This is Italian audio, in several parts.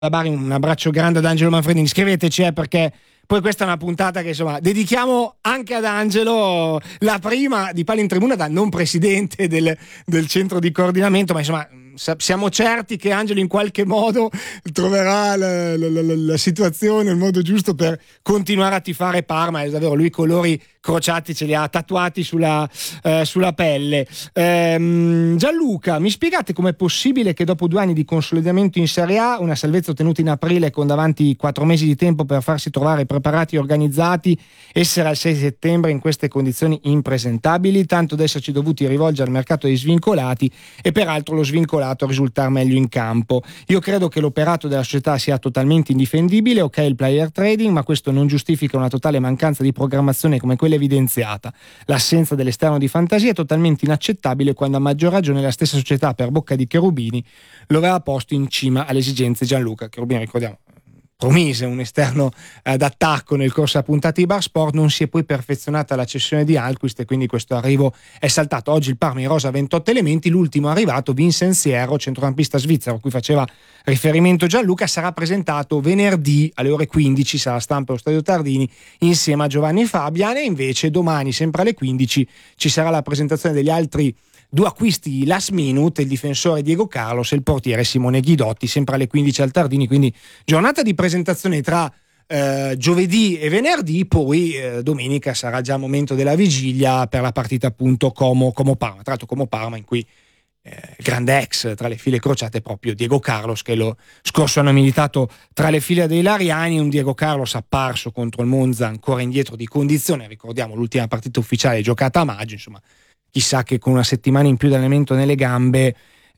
Bari, un abbraccio grande ad Angelo Manfredini. Scriveteci, perché poi questa è una puntata che insomma dedichiamo anche ad Angelo, la prima di Palla in Tribuna da non presidente del centro di coordinamento, ma insomma siamo certi che Angelo in qualche modo troverà la situazione, il modo giusto per continuare a tifare Parma. È davvero, lui i colori crociati ce li ha tatuati sulla pelle. Gianluca, mi spiegate com'è possibile che dopo 2 anni di consolidamento in Serie A, una salvezza ottenuta in aprile con davanti 4 mesi di tempo per farsi trovare preparati e organizzati, essere al 6 settembre in queste condizioni impresentabili, tanto da esserci dovuti rivolgere al mercato dei svincolati e peraltro lo svincolato risultare meglio in campo? Io credo che l'operato della società sia totalmente indifendibile, ok il player trading, ma questo non giustifica una totale mancanza di programmazione come quella evidenziata. L'assenza dell'esterno di fantasia è totalmente inaccettabile, quando a maggior ragione la stessa società, per bocca di Cherubini, lo aveva posto in cima alle esigenze. Gianluca Cherubini, ricordiamo, promise un esterno d'attacco nel corso della puntata di Bar Sport, non si è poi perfezionata la cessione di Alquist e quindi questo arrivo è saltato. Oggi il Parma in rosa 28 elementi, l'ultimo arrivato Vincent Sierro, centrocampista svizzero a cui faceva riferimento Gianluca, sarà presentato venerdì alle ore 15, sarà stampa allo Stadio Tardini insieme a Giovanni Fabian, e invece domani sempre alle 15 ci sarà la presentazione degli altri 2 acquisti last minute, il difensore Diego Carlos e il portiere Simone Ghidotti, sempre alle 15 al Tardini, quindi giornata di presentazione tra giovedì e venerdì, poi domenica sarà già il momento della vigilia per la partita appunto Como Parma. Tra l'altro Como Parma in cui grande ex tra le file crociate proprio Diego Carlos, che lo scorso anno ha militato tra le file dei Lariani, un Diego Carlos apparso contro il Monza ancora indietro di condizione, ricordiamo l'ultima partita ufficiale giocata a maggio, insomma chissà che con una settimana in più di allenamento nelle gambe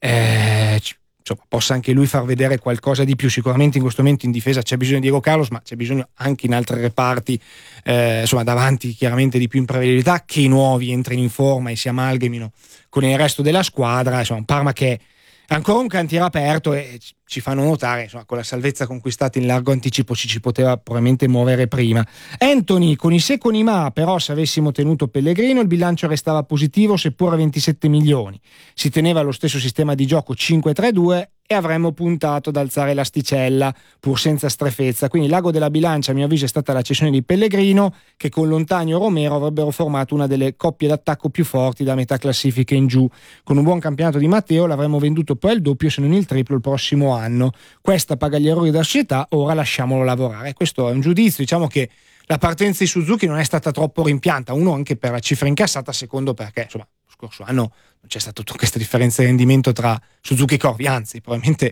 insomma, possa anche lui far vedere qualcosa di più. Sicuramente in questo momento in difesa c'è bisogno di Diego Carlos, ma c'è bisogno anche in altri reparti, insomma davanti chiaramente di più imprevedibilità, che i nuovi entrino in forma e si amalgamino con il resto della squadra. Insomma un Parma che è ancora un cantiere aperto e ci fanno notare, insomma, con la salvezza conquistata in largo anticipo ci poteva probabilmente muovere prima. Anthony, con i se con i ma, però se avessimo tenuto Pellegrino il bilancio restava positivo seppur a 27 milioni. Si teneva lo stesso sistema di gioco 5-3-2 e avremmo puntato ad alzare l'asticella pur senza strefezza. Quindi l'ago della bilancia a mio avviso è stata la cessione di Pellegrino, che con Lontani o Romero avrebbero formato una delle coppie d'attacco più forti da metà classifica in giù. Con un buon campionato di Matteo l'avremmo venduto poi al doppio se non il triplo il prossimo anno. Questa paga gli errori della società, ora lasciamolo lavorare. Questo è un giudizio, diciamo che la partenza di Suzuki non è stata troppo rimpianta, uno anche per la cifra incassata, secondo perché insomma lo scorso anno non c'è stata tutta questa differenza di rendimento tra Suzuki e Corvi, anzi probabilmente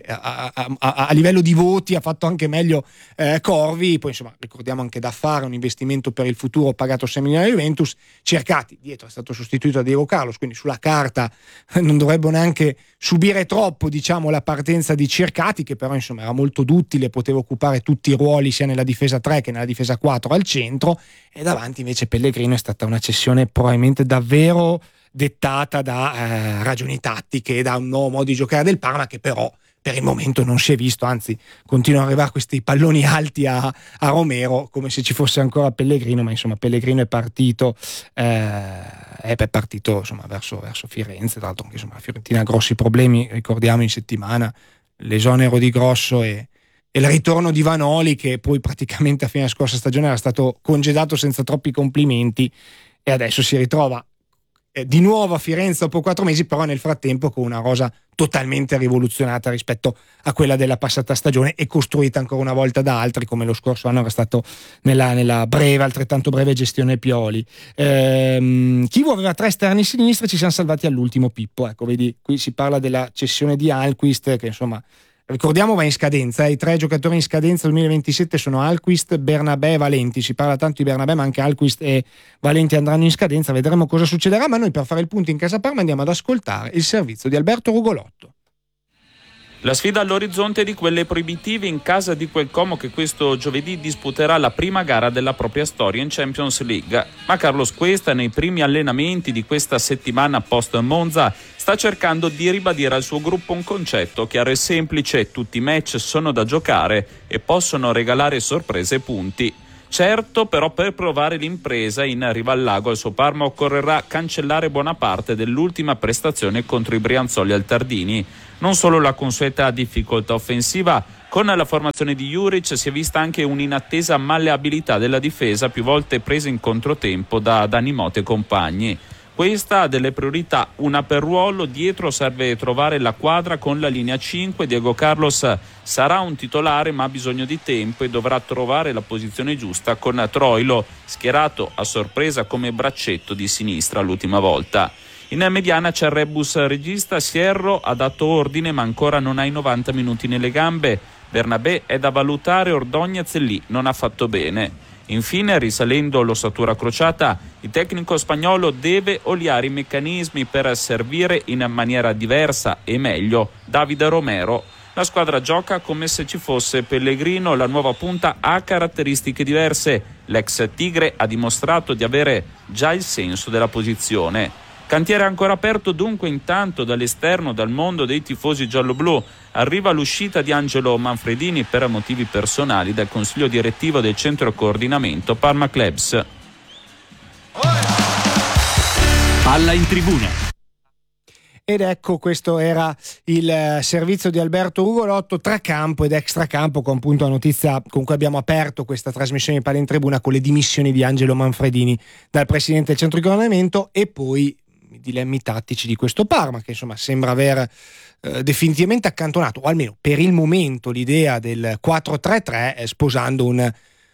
a livello di voti ha fatto anche meglio Corvi. Poi insomma ricordiamo anche da fare un investimento per il futuro pagato 6 milioni a Juventus. Cercati dietro è stato sostituito da Diego Carlos, quindi sulla carta non dovrebbero neanche subire troppo, diciamo, la partenza di Cercati, che però insomma era molto duttile, poteva occupare tutti i ruoli sia nella difesa 3 che nella difesa 4 al centro, e davanti invece Pellegrino è stata una cessione probabilmente davvero dettata da ragioni tattiche e da un nuovo modo di giocare del Parma, che però per il momento non si è visto, anzi continuano ad arrivare questi palloni alti a Romero come se ci fosse ancora Pellegrino, ma insomma Pellegrino è partito insomma verso Firenze. Tra l'altro insomma la Fiorentina ha grossi problemi, ricordiamo in settimana l'esonero di Grosso e il ritorno di Vanoli, che poi praticamente a fine della scorsa stagione era stato congedato senza troppi complimenti e adesso si ritrova di nuovo a Firenze dopo 4 mesi, però nel frattempo con una rosa totalmente rivoluzionata rispetto a quella della passata stagione e costruita ancora una volta da altri, come lo scorso anno era stato nella altrettanto breve gestione Pioli. Chivu aveva 3 esterni sinistri, ci siamo salvati all'ultimo, Pippo, ecco vedi, qui si parla della cessione di Alquist, che insomma ricordiamo va in scadenza, i 3 giocatori in scadenza 2027 sono Alquist, Bernabé e Valenti. Si parla tanto di Bernabé, ma anche Alquist e Valenti andranno in scadenza, vedremo cosa succederà. Ma noi per fare il punto in casa Parma andiamo ad ascoltare il servizio di Alberto Rugolotto. La sfida all'orizzonte di quelle proibitive in casa di quel Como che questo giovedì disputerà la prima gara della propria storia in Champions League. Ma Carlos Cuesta nei primi allenamenti di questa settimana post Monza sta cercando di ribadire al suo gruppo un concetto chiaro e semplice: tutti i match sono da giocare e possono regalare sorprese e punti. Certo, però, per provare l'impresa in riva al lago al suo Parma occorrerà cancellare buona parte dell'ultima prestazione contro i Brianzoli al Tardini. Non solo la consueta difficoltà offensiva, Con la formazione di Juric si è vista anche un'inattesa malleabilità della difesa, più volte presa in controtempo da Dani Mote e compagni. Questa ha delle priorità, una per ruolo, dietro serve trovare la quadra con la linea 5, Diego Carlos sarà un titolare ma ha bisogno di tempo e dovrà trovare la posizione giusta con Troilo schierato a sorpresa come braccetto di sinistra l'ultima volta. In mediana c'è il rebus regista, Sierro ha dato ordine ma ancora non ha i 90 minuti nelle gambe, Bernabé è da valutare, Ordóñez lì non ha fatto bene. Infine, risalendo l'ossatura crociata, il tecnico spagnolo deve oliare i meccanismi per servire in maniera diversa e meglio Davide Romero. La squadra gioca come se ci fosse Pellegrino, la nuova punta ha caratteristiche diverse. L'ex Tigre ha dimostrato di avere già il senso della posizione. Cantiere ancora aperto dunque intanto dall'esterno, dal mondo dei tifosi gialloblu. Arriva l'uscita di Angelo Manfredini per motivi personali dal consiglio direttivo del centro coordinamento Parma Clubs. Palla in tribuna. Ed ecco, questo era il servizio di Alberto Ugolotto tra campo ed extracampo, con appunto la notizia con cui abbiamo aperto questa trasmissione di Palla in Tribuna, con le dimissioni di Angelo Manfredini dal presidente del centro di coordinamento e poi i dilemmi tattici di questo Parma, che insomma sembra aver definitivamente accantonato, o almeno per il momento, l'idea del 4-3-3, sposando un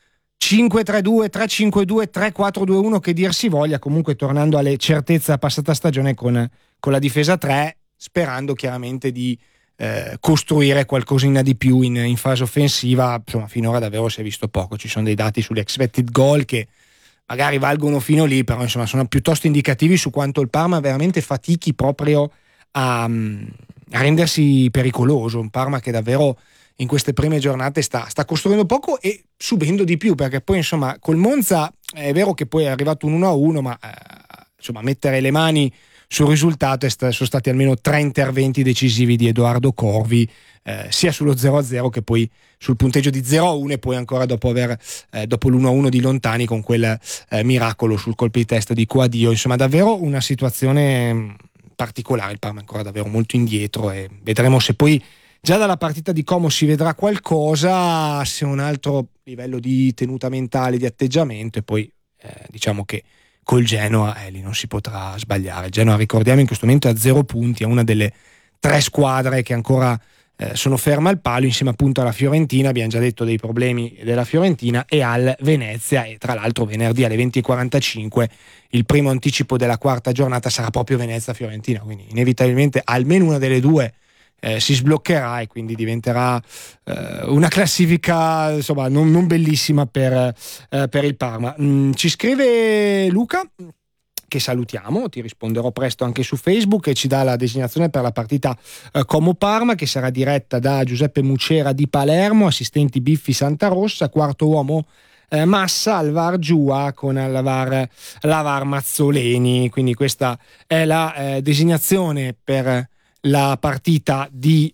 5-3-2, 3-5-2, 3-4-2-1 che dir si voglia, comunque tornando alle certezze della passata stagione con la difesa 3, sperando chiaramente di costruire qualcosina di più in fase offensiva. Insomma, finora davvero si è visto poco, ci sono dei dati sugli expected goal che magari valgono fino lì, però insomma sono piuttosto indicativi su quanto il Parma veramente fatichi proprio a rendersi pericoloso. Un Parma che davvero in queste prime giornate sta costruendo poco e subendo di più, perché poi insomma col Monza è vero che poi è arrivato un 1-1, ma insomma mettere le mani sul risultato sono stati almeno 3 interventi decisivi di Edoardo Corvi, sia sullo 0-0 che poi sul punteggio di 0-1 e poi ancora dopo l'1-1 di Lontani con quel miracolo sul colpo di testa di Coadio. Insomma davvero una situazione particolare, il Parma è ancora davvero molto indietro e vedremo se poi già dalla partita di Como si vedrà qualcosa, se un altro livello di tenuta mentale, di atteggiamento, e poi diciamo che col Genoa lì non si potrà sbagliare. Il Genoa, ricordiamo, in questo momento è a 0 punti, è una delle 3 squadre che ancora sono ferme al palo, insieme appunto alla Fiorentina, abbiamo già detto dei problemi della Fiorentina, e al Venezia. E tra l'altro venerdì alle 20:45 il primo anticipo della quarta giornata sarà proprio Venezia-Fiorentina, quindi inevitabilmente almeno una delle due si sbloccherà e quindi diventerà una classifica insomma non bellissima per il Parma. Ci scrive Luca, che salutiamo, ti risponderò presto anche su Facebook, e ci dà la designazione per la partita Como Parma, che sarà diretta da Giuseppe Mucera di Palermo, assistenti Biffi Santarossa, quarto uomo Massa, al VAR Giua, con la VAR Mazzoleni. Quindi questa è la designazione per la partita di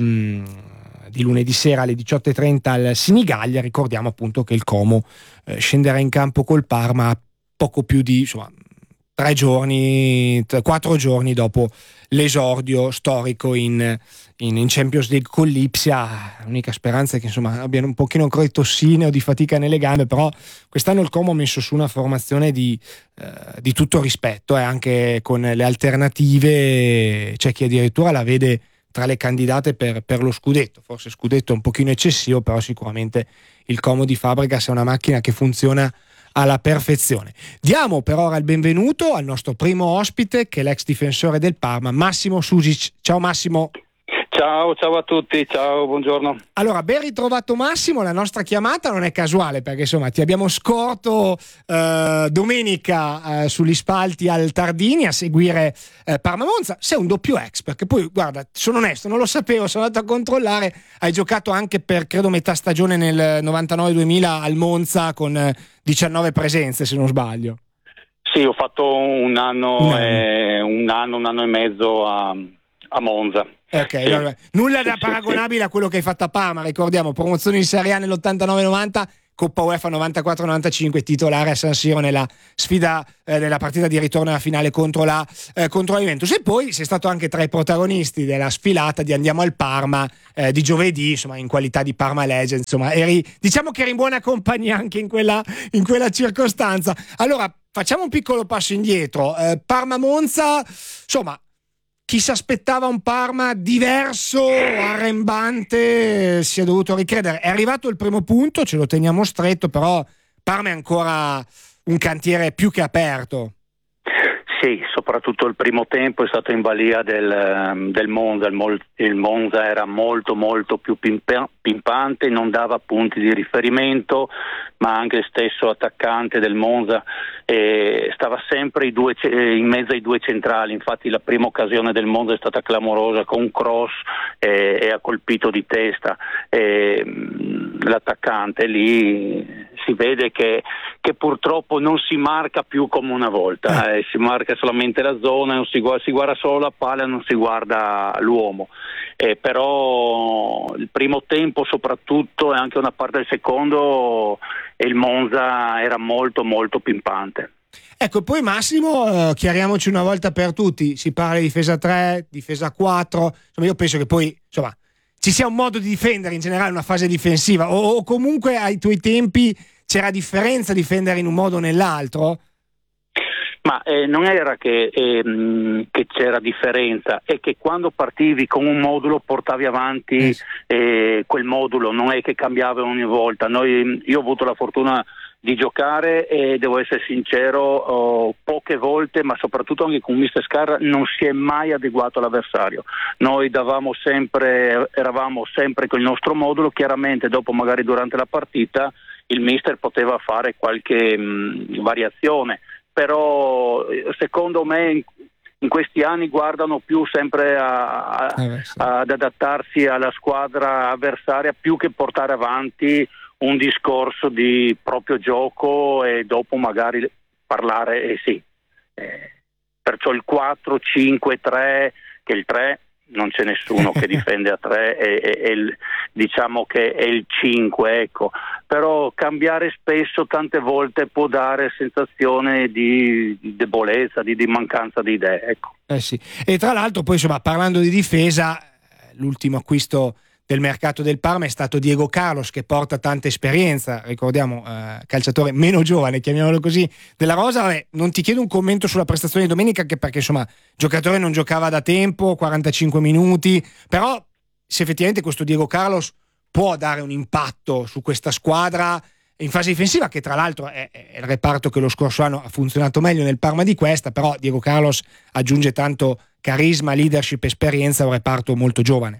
lunedì sera alle 18:30 al Sinigaglia. Ricordiamo appunto che il Como scenderà in campo col Parma a poco più di 4 giorni dopo l'esordio storico in Champions League con l'Ipsia. L'unica speranza è che insomma abbiano un pochino ancora di tossine o di fatica nelle gambe, però quest'anno il Como ha messo su una formazione di tutto rispetto, anche con le alternative. C'è chi addirittura la vede tra le candidate per lo scudetto, forse scudetto è un pochino eccessivo, però sicuramente il Como di Fabregas è una macchina che funziona alla perfezione. Diamo per ora il benvenuto al nostro primo ospite, che è l'ex difensore del Parma, Massimo Susic. Ciao Massimo. Ciao a tutti, ciao, buongiorno. Allora, ben ritrovato Massimo, la nostra chiamata non è casuale, perché insomma ti abbiamo scorto domenica sugli spalti al Tardini a seguire Parma-Monza. Sei un doppio ex, perché poi guarda, sono onesto, non lo sapevo, sono andato a controllare, hai giocato anche per credo metà stagione nel 99-2000 al Monza con 19 presenze, se non sbaglio. Sì, ho fatto un anno e mezzo a Monza. Ok, sì. Allora, nulla da paragonabile a quello che hai fatto a Parma, ricordiamo, promozione in Serie A nell'89-90, Coppa UEFA 94-95, titolare a San Siro nella sfida, nella partita di ritorno alla finale contro la Juventus. E poi sei stato anche tra i protagonisti della sfilata di Andiamo al Parma di giovedì, insomma, in qualità di Parma Legend, insomma, diciamo che eri in buona compagnia anche in quella circostanza. Allora, facciamo un piccolo passo indietro. Parma-Monza, insomma, chi si aspettava un Parma diverso, arrembante, si è dovuto ricredere. È arrivato il primo punto, ce lo teniamo stretto, però Parma è ancora un cantiere più che aperto. Sì, soprattutto il primo tempo è stato in balia del Monza. Il Monza era molto molto più pimpante, non dava punti di riferimento, ma anche il stesso attaccante del Monza stava sempre in mezzo ai due centrali. Infatti la prima occasione del Monza è stata clamorosa, con un cross e ha colpito di testa l'attaccante. Lì si vede che purtroppo non si marca più come una volta, si marca solamente la zona, non si guarda solo la palla, non si guarda l'uomo. Però il primo tempo soprattutto e anche una parte del secondo il Monza era molto molto pimpante. Ecco, poi Massimo, chiariamoci una volta per tutti, si parla di difesa 3, difesa 4, insomma io penso che poi ci sia un modo di difendere in generale una fase difensiva o comunque ai tuoi tempi c'era differenza difendere in un modo o nell'altro? Ma non era che c'era differenza, è che quando partivi con un modulo portavi avanti quel modulo, non è che cambiava ogni volta. Io ho avuto la fortuna di giocare e devo essere sincero, poche volte, ma soprattutto anche con Mister Scarra, non si è mai adeguato all'avversario. Noi eravamo sempre con il nostro modulo. Chiaramente dopo, magari durante la partita, il Mister poteva fare qualche variazione, però secondo me in questi anni guardano più sempre ad adattarsi alla squadra avversaria più che portare avanti un discorso di proprio gioco e dopo magari parlare. Perciò il 4, 5, 3, che il 3 non c'è nessuno che difende a 3 diciamo che è il 5, ecco. Però cambiare spesso tante volte può dare sensazione di debolezza, di mancanza di idee, ecco. Sì. E tra l'altro poi parlando di difesa, l'ultimo acquisto del mercato del Parma è stato Diego Carlos, che porta tanta esperienza, ricordiamo, calciatore meno giovane, chiamiamolo così, della rosa. Non ti chiedo un commento sulla prestazione di domenica, anche perché giocatore non giocava da tempo, 45 minuti, però se effettivamente questo Diego Carlos può dare un impatto su questa squadra in fase difensiva, che tra l'altro è il reparto che lo scorso anno ha funzionato meglio nel Parma di questa, però Diego Carlos aggiunge tanto carisma, leadership, esperienza a un reparto molto giovane.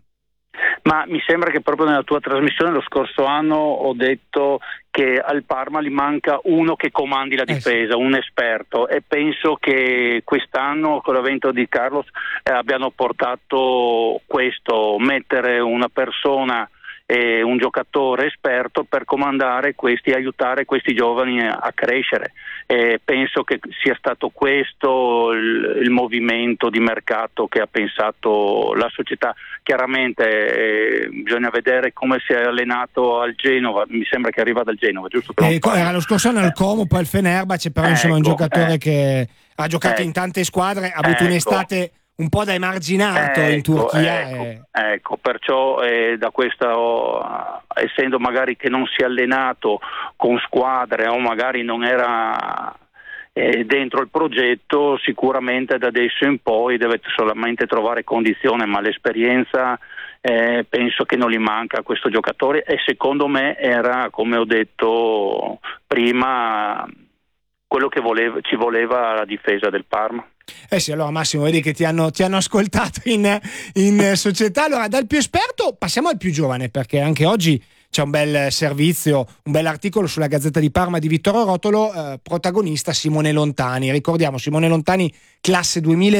Ma mi sembra che proprio nella tua trasmissione lo scorso anno ho detto che al Parma gli manca uno che comandi la difesa, un esperto, e penso che quest'anno con l'avvento di Carlos abbiano portato questo, mettere una persona un giocatore esperto per comandare questi e aiutare questi giovani a crescere. Penso che sia stato questo il movimento di mercato che ha pensato la società. Chiaramente bisogna vedere come si è allenato al Genova, mi sembra che arriva dal Genova, giusto? Era lo scorso anno al Como, poi al Fenerbahce, però insomma è un giocatore che ha giocato in tante squadre, ha avuto un'estate un po' da emarginato in Turchia. Ecco, perciò da questa, essendo magari che non si è allenato con squadre o magari non era dentro il progetto, sicuramente da adesso in poi deve solamente trovare condizione, ma l'esperienza penso che non gli manca a questo giocatore, e secondo me era, come ho detto prima, quello che ci voleva la difesa del Parma. Sì, allora Massimo, vedi che ti hanno ascoltato in società. Allora, dal più esperto passiamo al più giovane, perché anche oggi c'è un bel servizio, un bel articolo sulla Gazzetta di Parma di Vittorio Rotolo, protagonista Simone Lontani. Ricordiamo Simone Lontani, classe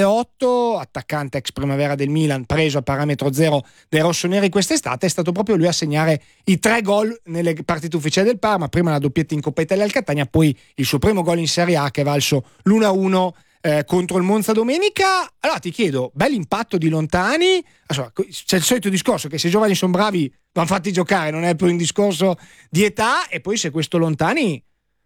2008, attaccante ex primavera del Milan, preso a parametro zero dai rossoneri quest'estate. È stato proprio lui a segnare i 3 gol nelle partite ufficiali del Parma, prima la doppietta in Coppa Italia al Catania, poi il suo primo gol in Serie A che è valso l'1-1 contro il Monza domenica. Allora ti chiedo, bell'impatto di Lontani. Insomma, c'è il solito discorso che se i giovani sono bravi vanno fatti giocare, non è più un discorso di età, e poi se questo Lontani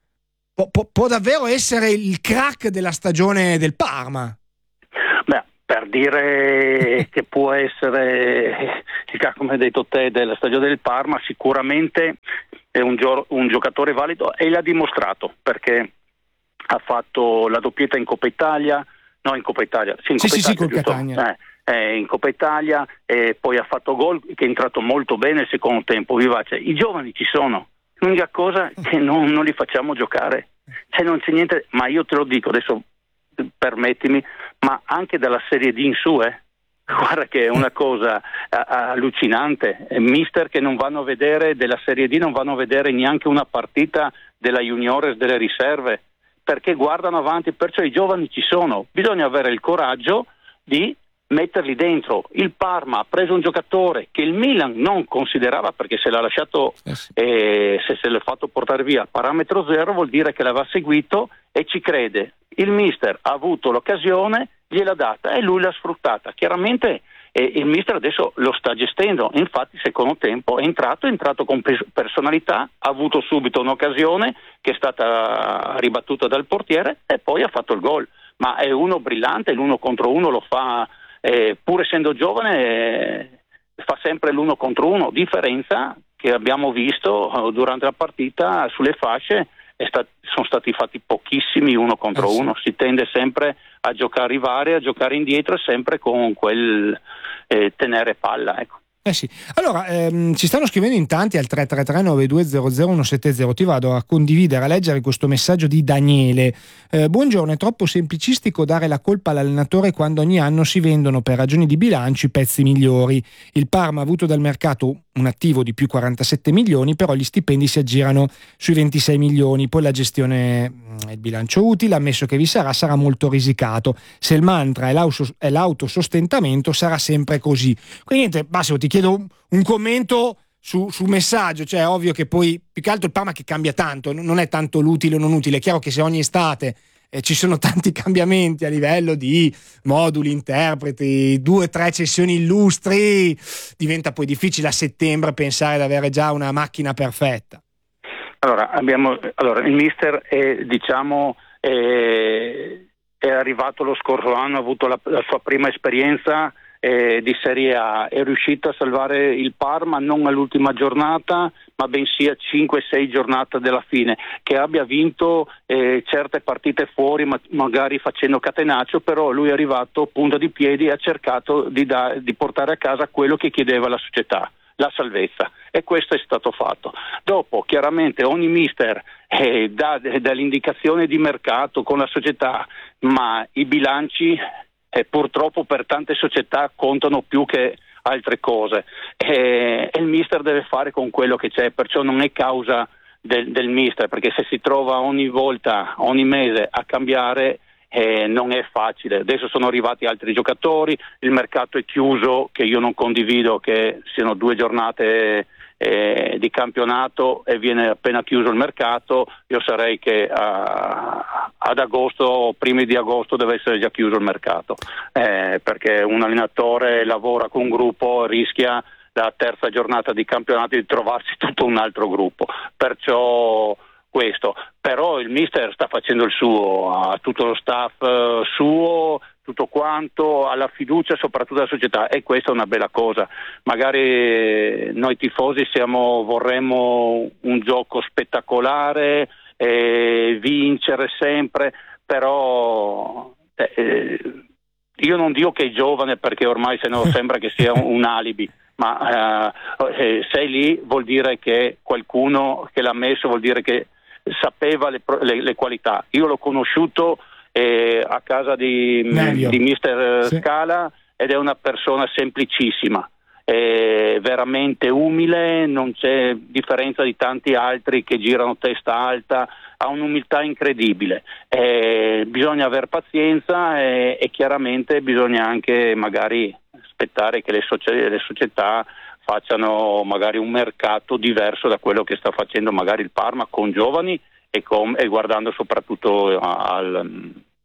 può davvero essere il crack della stagione del Parma. Beh, per dire che può essere il crack, come hai detto te, della stagione del Parma, sicuramente è un giocatore valido, e l'ha dimostrato, perché ha fatto la doppietta in Coppa Italia, in Coppa Italia, col Catania. In Coppa Italia, e poi ha fatto gol, che è entrato molto bene il secondo tempo, vivace. I giovani ci sono, l'unica cosa che non li facciamo giocare, non c'è niente, ma io te lo dico adesso, permettimi, ma anche dalla Serie D in su, guarda che è una cosa allucinante, mister che non vanno a vedere della Serie D, non vanno a vedere neanche una partita della Juniores, delle riserve, perché guardano avanti. Perciò i giovani ci sono, bisogna avere il coraggio di metterli dentro. Il Parma ha preso un giocatore che il Milan non considerava, perché se l'ha lasciato, se l'ha fatto portare via a parametro zero, vuol dire che l'aveva seguito e ci crede. Il mister ha avuto l'occasione, gliel'ha data e lui l'ha sfruttata. Chiaramente il mister adesso lo sta gestendo, infatti il secondo tempo è entrato con personalità, ha avuto subito un'occasione che è stata ribattuta dal portiere e poi ha fatto il gol. Ma è uno brillante, l'uno contro uno lo fa, pur essendo giovane, fa sempre l'uno contro uno, differenza che abbiamo visto durante la partita sulle fasce. Sono stati fatti pochissimi uno contro uno, si tende sempre a giocare i vari, a giocare indietro, sempre con quel tenere palla, ecco. Sì. Allora, ci stanno scrivendo in tanti al 333-9200-170. Ti vado a condividere, a leggere questo messaggio di Daniele. Buongiorno, è troppo semplicistico dare la colpa all'allenatore quando ogni anno si vendono per ragioni di bilancio i pezzi migliori. Il Parma ha avuto dal mercato un attivo di più 47 milioni, però gli stipendi si aggirano sui 26 milioni. Poi la gestione, il bilancio utile, ammesso che vi sarà molto risicato. Se il mantra è l'autosostentamento, sarà sempre così. Quindi niente, Massimo, ti chiedo un commento su messaggio. Cioè, è ovvio che poi più che altro il Parma che cambia tanto, non è tanto l'utile o non utile. È chiaro che se ogni estate ci sono tanti cambiamenti a livello di moduli, interpreti, 2-3 cessioni illustri, diventa poi difficile a settembre pensare di avere già una macchina perfetta. Allora, il mister è arrivato lo scorso anno, ha avuto la sua prima esperienza di Serie A, è riuscito a salvare il Parma non all'ultima giornata, ma bensì a 5-6 giornate della fine. Che abbia vinto certe partite fuori, magari facendo catenaccio, però lui è arrivato punta di piedi e ha cercato di portare a casa quello che chiedeva la società, la salvezza, e questo è stato fatto. Dopo, chiaramente, ogni mister dà l'indicazione di mercato con la società, ma i bilanci purtroppo per tante società contano più che altre cose, e il mister deve fare con quello che c'è, perciò non è causa del mister, perché se si trova ogni mese a cambiare, non è facile. Adesso sono arrivati altri giocatori, il mercato è chiuso, che io non condivido che siano 2 giornate di campionato e viene appena chiuso il mercato. Io sarei che ad agosto, primi di agosto, deve essere già chiuso il mercato, perché un allenatore lavora con un gruppo, rischia la terza giornata di campionato di trovarsi tutto un altro gruppo, perciò questo. Però il mister sta facendo il suo, ha tutto lo staff suo, tutto quanto, ha la fiducia soprattutto della società, e questa è una bella cosa. Magari noi tifosi vorremmo un gioco spettacolare, vincere sempre, però io non dico che è giovane, perché ormai se no sembra che sia un alibi, ma sei lì vuol dire che qualcuno che l'ha messo, vuol dire che sapeva le qualità. Io l'ho conosciuto a casa di mister Scala, ed è una persona semplicissima, veramente umile, non c'è differenza di tanti altri che girano testa alta, ha un'umiltà incredibile. Bisogna aver pazienza e chiaramente bisogna anche magari aspettare che le società facciano magari un mercato diverso da quello che sta facendo magari il Parma con giovani e guardando soprattutto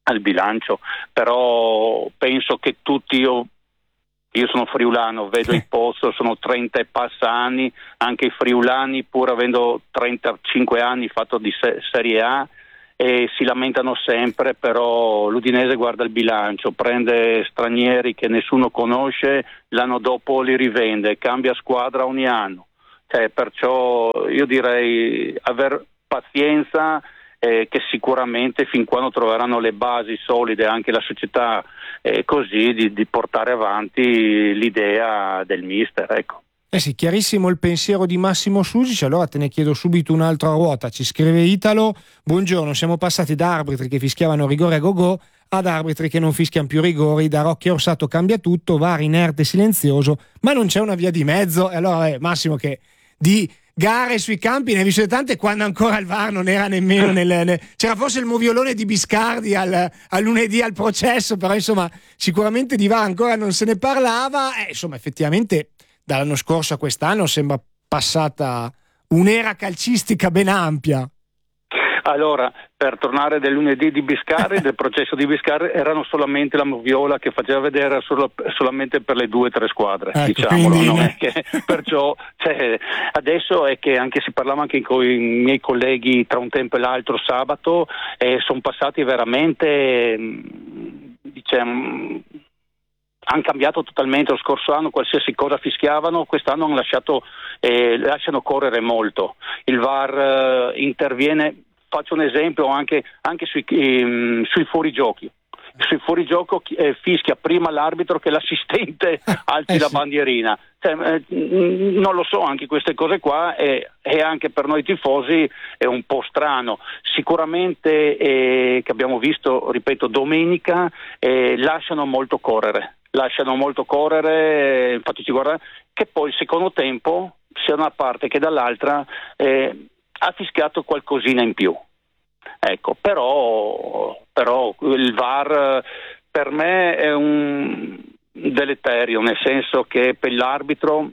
al bilancio, però penso che tutti, io sono friulano, vedo il posto, sono 30 e passa anni, anche i friulani pur avendo 35 anni fatto di Serie A e si lamentano sempre, però l'Udinese guarda il bilancio, prende stranieri che nessuno conosce, l'anno dopo li rivende, cambia squadra ogni anno, perciò io direi aver pazienza, che sicuramente fin quando troveranno le basi solide anche la società, così di portare avanti l'idea del mister, ecco. Sì, chiarissimo il pensiero di Massimo Susic. Allora te ne chiedo subito un'altra ruota. Ci scrive Italo: buongiorno, siamo passati da arbitri che fischiavano rigore a go-go ad arbitri che non fischiano più rigori, da Rocchi Orsato cambia tutto, VAR inerte e silenzioso, ma non c'è una via di mezzo. E allora Massimo, che di gare sui campi ne hai viste tante quando ancora il VAR non era nemmeno c'era forse il moviolone di Biscardi al lunedì al processo, però insomma sicuramente di VAR ancora non se ne parlava, insomma effettivamente dall'anno scorso a quest'anno sembra passata un'era calcistica ben ampia. Allora, per tornare del lunedì di Biscardi, del processo di Biscardi, erano solamente la moviola che faceva vedere solamente per le 2 o 3 squadre, diciamolo, quindi... non è che perciò adesso è che anche si parlava anche con i miei colleghi tra un tempo e l'altro sabato, sono passati veramente, diciamo, hanno cambiato totalmente. Lo scorso anno qualsiasi cosa fischiavano, quest'anno hanno lasciano correre molto. Il VAR interviene. Faccio un esempio anche sui fuorigiochi. Sui fuorigioco fischia prima l'arbitro che l'assistente alzi la bandierina. Non lo so, anche queste cose qua e anche per noi tifosi è un po' strano. Sicuramente che abbiamo visto, ripeto, domenica lasciano molto correre, infatti ci guarda che poi il secondo tempo sia da una parte che dall'altra ha fischiato qualcosina in più, ecco, però il VAR per me è un deleterio, nel senso che per l'arbitro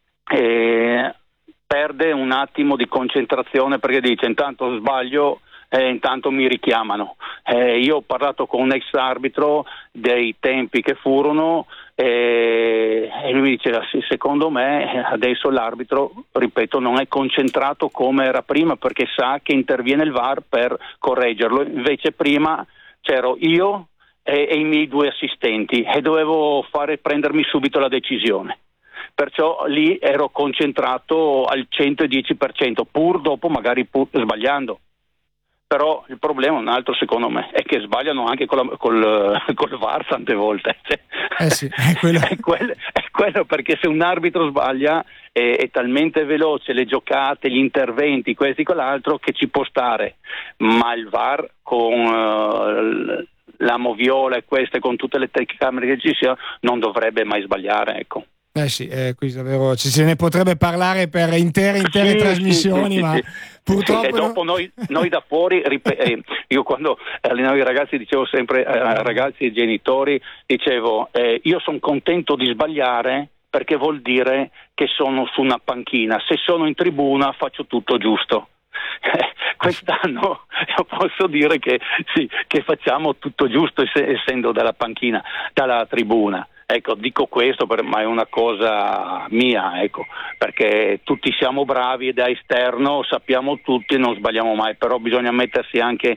perde un attimo di concentrazione, perché dice intanto sbaglio, intanto mi richiamano. Io ho parlato con un ex arbitro dei tempi che furono e lui mi diceva sì, secondo me adesso l'arbitro, ripeto, non è concentrato come era prima, perché sa che interviene il VAR per correggerlo, invece prima c'ero io e i miei 2 assistenti e dovevo prendermi subito la decisione. Perciò lì ero concentrato al 110%, pur sbagliando. Però il problema è un altro, secondo me, è che sbagliano anche col VAR tante volte. Sì, è quello. È quello, perché se un arbitro sbaglia è talmente veloce, le giocate, gli interventi, questi con l'altro, che ci può stare. Ma il VAR con la moviola e queste, con tutte le telecamere che ci siano, non dovrebbe mai sbagliare, ecco. Sì, qui davvero se ne potrebbe parlare per intere trasmissioni, ma purtroppo. E dopo noi da fuori, io quando allenavo i ragazzi dicevo sempre ai ragazzi e ai genitori, dicevo io sono contento di sbagliare perché vuol dire che sono su una panchina, se sono in tribuna faccio tutto giusto. Quest'anno io posso dire che sì, che facciamo tutto giusto essendo dalla panchina, dalla tribuna. Ecco, dico questo ma è una cosa mia, ecco, perché tutti siamo bravi e da esterno sappiamo tutti e non sbagliamo mai, però bisogna mettersi anche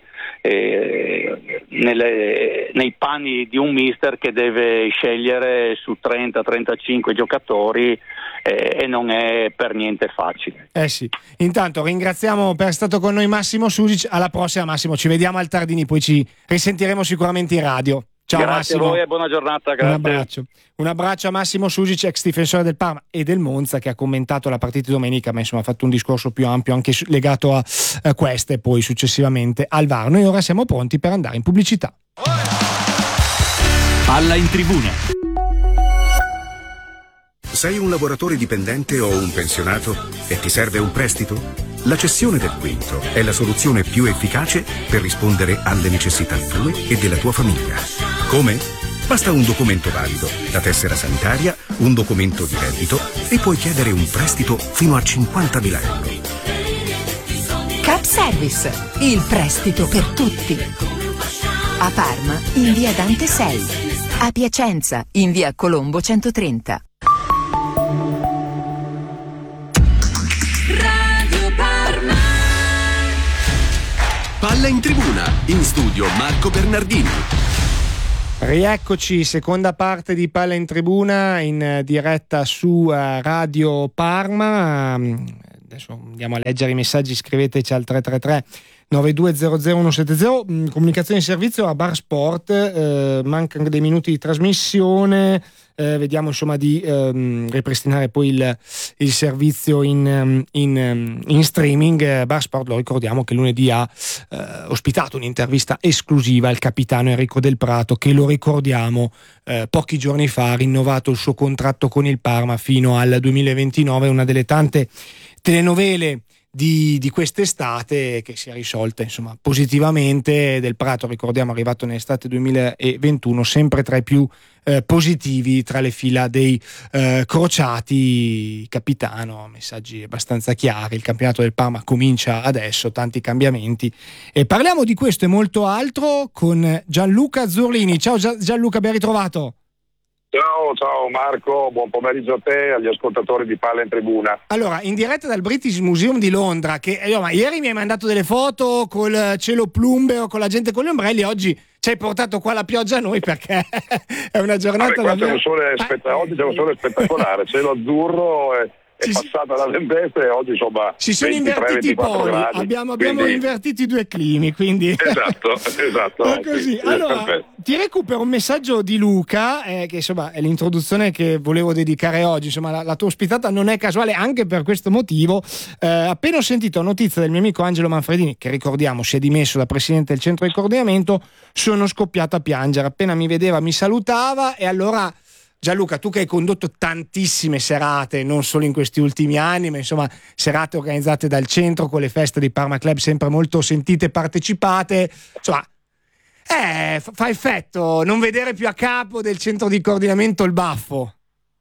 nei panni di un mister che deve scegliere su 30-35 giocatori e non è per niente facile. Sì, intanto ringraziamo per essere stato con noi Massimo Susic. Alla prossima Massimo, ci vediamo al Tardini, poi ci risentiremo sicuramente in radio. Ciao, grazie Massimo. a voi e buona giornata, grazie. Un abbraccio a Massimo Susic, ex difensore del Parma e del Monza, che ha commentato la partita di domenica, ma insomma ha fatto un discorso più ampio anche legato a queste e poi successivamente al VAR. Noi ora siamo pronti per andare in pubblicità. Palla in tribuna. Sei un lavoratore dipendente o un pensionato e ti serve un prestito? La cessione del quinto è la soluzione più efficace per rispondere alle necessità tue e della tua famiglia. Come? Basta un documento valido, la tessera sanitaria, un documento di reddito e puoi chiedere un prestito fino a 50.000 euro. Cap Service, il prestito per tutti. A Parma in via Dante 6. A Piacenza in via Colombo 130. Radio Parma. Palla in tribuna, in studio Marco Bernardini. Rieccoci, seconda parte di Palla in Tribuna in diretta su Radio Parma. Adesso andiamo a leggere i messaggi, scriveteci al 333 9200 170. Comunicazione in servizio a Bar Sport, mancano dei minuti di trasmissione, vediamo insomma di ripristinare poi il servizio in streaming. Bar Sport, lo ricordiamo che lunedì ha ospitato un'intervista esclusiva al capitano Enrico Del Prato, che lo ricordiamo pochi giorni fa ha rinnovato il suo contratto con il Parma fino al 2029, una delle tante telenovele di quest'estate che si è risolta insomma positivamente. Del Prato, ricordiamo, è arrivato nell'estate 2021 sempre tra i più positivi tra le fila dei crociati. Capitano, messaggi abbastanza chiari: il campionato del Parma comincia adesso, tanti cambiamenti, e parliamo di questo e molto altro con Gianluca Zurlini. Ciao Gianluca, ben ritrovato. Ciao Marco, buon pomeriggio a te e agli ascoltatori di Palla in Tribuna. Allora, in diretta dal British Museum di Londra, che ieri mi hai mandato delle foto col cielo plumbeo, con la gente con gli ombrelli, oggi ci hai portato qua la pioggia a noi perché è una giornata davvero... Oggi c'è un sole spettacolare, cielo azzurro è passata la tempesta e oggi insomma si sono invertiti i poli, abbiamo invertito i due climi, quindi esatto così. Allora ti recupero un messaggio di Luca, che insomma è l'introduzione che volevo dedicare oggi. Insomma la tua ospitata non è casuale anche per questo motivo. Appena ho sentito notizia del mio amico Angelo Manfredini, che ricordiamo si è dimesso da presidente del centro di coordinamento, sono scoppiato a piangere. Appena mi vedeva mi salutava. E allora Gianluca, tu che hai condotto tantissime serate, non solo in questi ultimi anni, ma insomma serate organizzate dal centro con le feste di Parma Club sempre molto sentite e partecipate, insomma fa effetto non vedere più a capo del centro di coordinamento il baffo.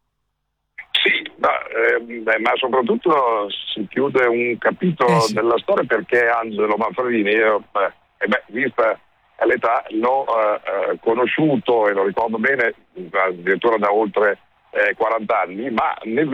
Sì, ma soprattutto si chiude un capitolo della storia, perché Angelo Manfredini, vista all'età, l'ho conosciuto e lo ricordo bene addirittura da oltre 40 anni, ma nel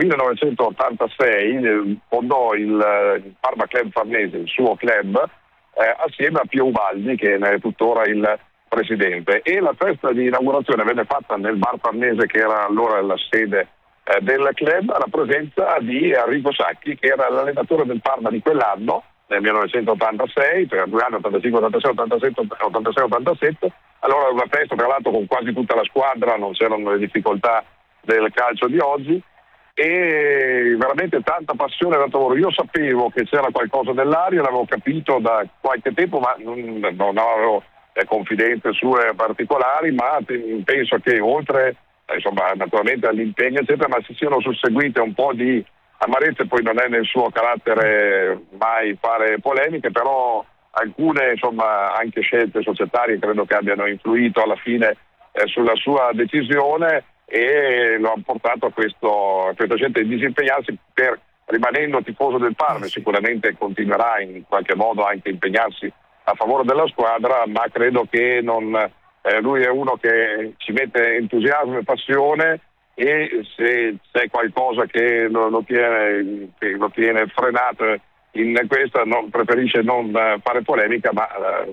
1986 fondò il Parma Club Farnese, il suo club, assieme a Pio Ubaldi, che ne è tuttora il presidente, e la festa di inaugurazione venne fatta nel Bar Farnese, che era allora la sede del club, alla presenza di Arrigo Sacchi, che era l'allenatore del Parma di quell'anno, nel 1986, per 2 anni, 85, 86, 87. Allora una festa tra l'altro con quasi tutta la squadra, non c'erano le difficoltà del calcio di oggi, e veramente tanta passione da lavoro. Io sapevo che c'era qualcosa nell'aria, l'avevo capito da qualche tempo, ma non avevo confidenze sue particolari, ma penso che oltre insomma naturalmente all'impegno eccetera, ma si siano susseguite un po' di amarezze. Poi non è nel suo carattere mai fare polemiche, però alcune insomma anche scelte societarie credo che abbiano influito alla fine sulla sua decisione, e lo hanno portato a questa scelta di disimpegnarsi, rimanendo tifoso del Parma. Sicuramente continuerà in qualche modo anche a impegnarsi a favore della squadra, ma credo che lui è uno che ci mette entusiasmo e passione, e se c'è qualcosa che lo tiene frenato in questa, preferisce non fare polemica, ma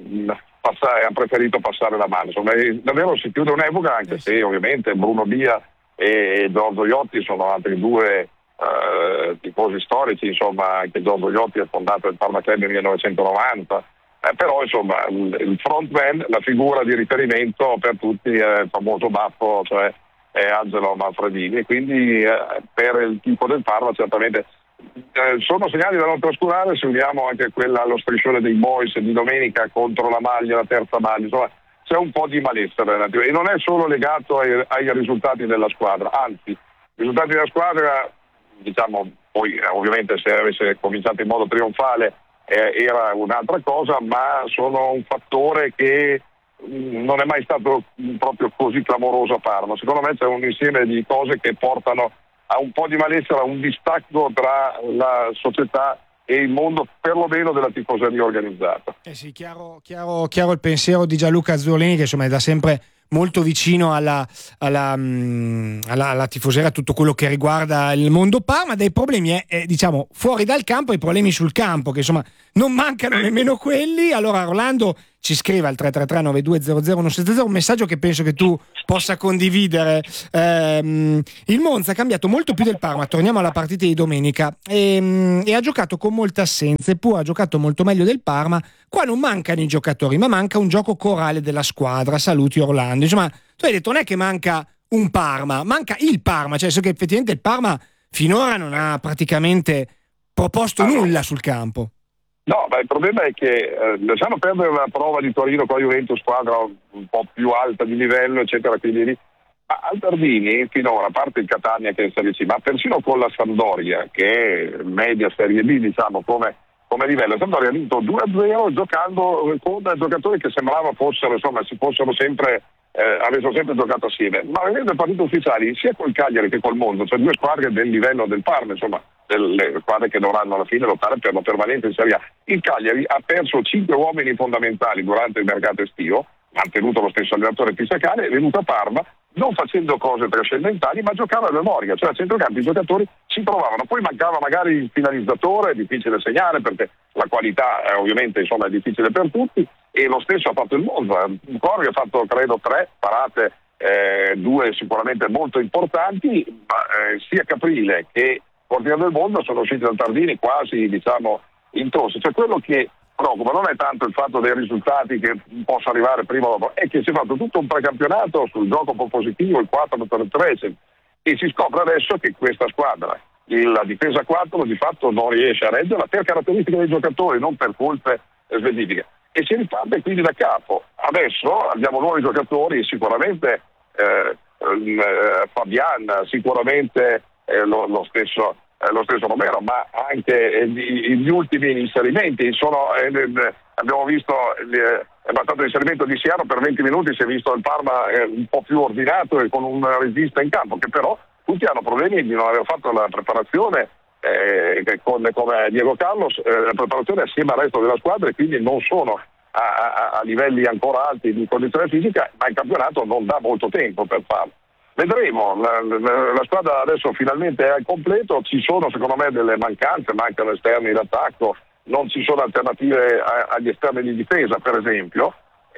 ha preferito passare la mano. Insomma, davvero si chiude un'epoca, anche se ovviamente Bruno Bia e Giorgio Iotti sono altri due tifosi storici. Insomma, anche Giorgio Iotti ha fondato il Parma Club nel 1990, però insomma il frontman, la figura di riferimento per tutti è il famoso baffo, cioè è Angelo Manfredini, e quindi per il tipo del Parma certamente sono segnali da non trascurare. Se uniamo anche allo striscione dei boys di domenica contro la terza maglia, insomma c'è un po' di malessere, e non è solo legato ai risultati della squadra, anzi i risultati della squadra, diciamo, poi ovviamente se avesse cominciato in modo trionfale era un'altra cosa, ma sono un fattore che non è mai stato proprio così clamoroso a Parma. Secondo me c'è un insieme di cose che portano a un po' di malessere, a un distacco tra la società e il mondo perlomeno della tifoseria organizzata. Sì, chiaro il pensiero di Gianluca Azzurlini, che insomma è da sempre molto vicino alla tifoseria, tutto quello che riguarda il mondo Parma. Dei problemi diciamo fuori dal campo, i problemi sul campo, che insomma non mancano nemmeno quelli. Allora Orlando ci scrive al 333-9200-170 un messaggio che penso che tu possa condividere. Il Monza ha cambiato molto più del Parma, torniamo alla partita di domenica, e ha giocato con molte assenze, eppure ha giocato molto meglio del Parma. Qua non mancano i giocatori, ma manca un gioco corale della squadra. Saluti Orlando. Insomma, tu hai detto non è che manca un Parma, manca il Parma, cioè so che effettivamente il Parma finora non ha praticamente proposto nulla sul campo. No, ma il problema è che lasciamo perdere la prova di Torino con la Juventus, squadra un po' più alta di livello, eccetera, quindi ma al Tardini finora, a parte il Catania che è in Serie C, ma persino con la Sampdoria, che è media Serie B, diciamo, come livello, la Sampdoria ha vinto 2-0 giocando con giocatori che sembrava fossero, insomma, avessero sempre giocato assieme, ma vedendo le partite ufficiali sia col Cagliari che col Monza, cioè due squadre del livello del Parma, insomma, delle squadre che dovranno alla fine lottare per la permanenza in Serie A. Il Cagliari ha perso 5 uomini fondamentali durante il mercato estivo, mantenuto lo stesso allenatore Pisacane, è venuto a Parma non facendo cose trascendentali, ma giocava a memoria, cioè a centrocampo i giocatori si trovavano, poi mancava magari il finalizzatore, è difficile segnare perché la qualità ovviamente insomma è difficile per tutti, e lo stesso ha fatto il Monza. Corri ha fatto credo 3 parate, 2 sicuramente molto importanti, ma sia Caprile che portiere del mondo sono usciti dal Tardini quasi, diciamo, intorsi. Cioè quello che preoccupa non è tanto il fatto dei risultati che possa arrivare prima o dopo, è che si è fatto tutto un precampionato sul gioco propositivo, il 4-3-3, e si scopre adesso che questa squadra, la difesa 4, di fatto non riesce a reggerla per caratteristiche dei giocatori, non per colpe specifiche, e si riparte quindi da capo. Adesso abbiamo nuovi giocatori, sicuramente Fabian, sicuramente lo stesso Romero, ma anche gli ultimi inserimenti abbiamo visto è bastato l'inserimento di Sierra, per 20 minuti si è visto il Parma un po' più ordinato e con un regista in campo, che però tutti hanno problemi di non aver fatto la preparazione come Diego Carlos, la preparazione assieme al resto della squadra, e quindi non sono a livelli ancora alti di condizione fisica, ma il campionato non dà molto tempo per farlo. Vedremo, la squadra adesso finalmente è al completo, ci sono secondo me delle mancanze, mancano esterni d'attacco, non ci sono alternative agli esterni di difesa per esempio,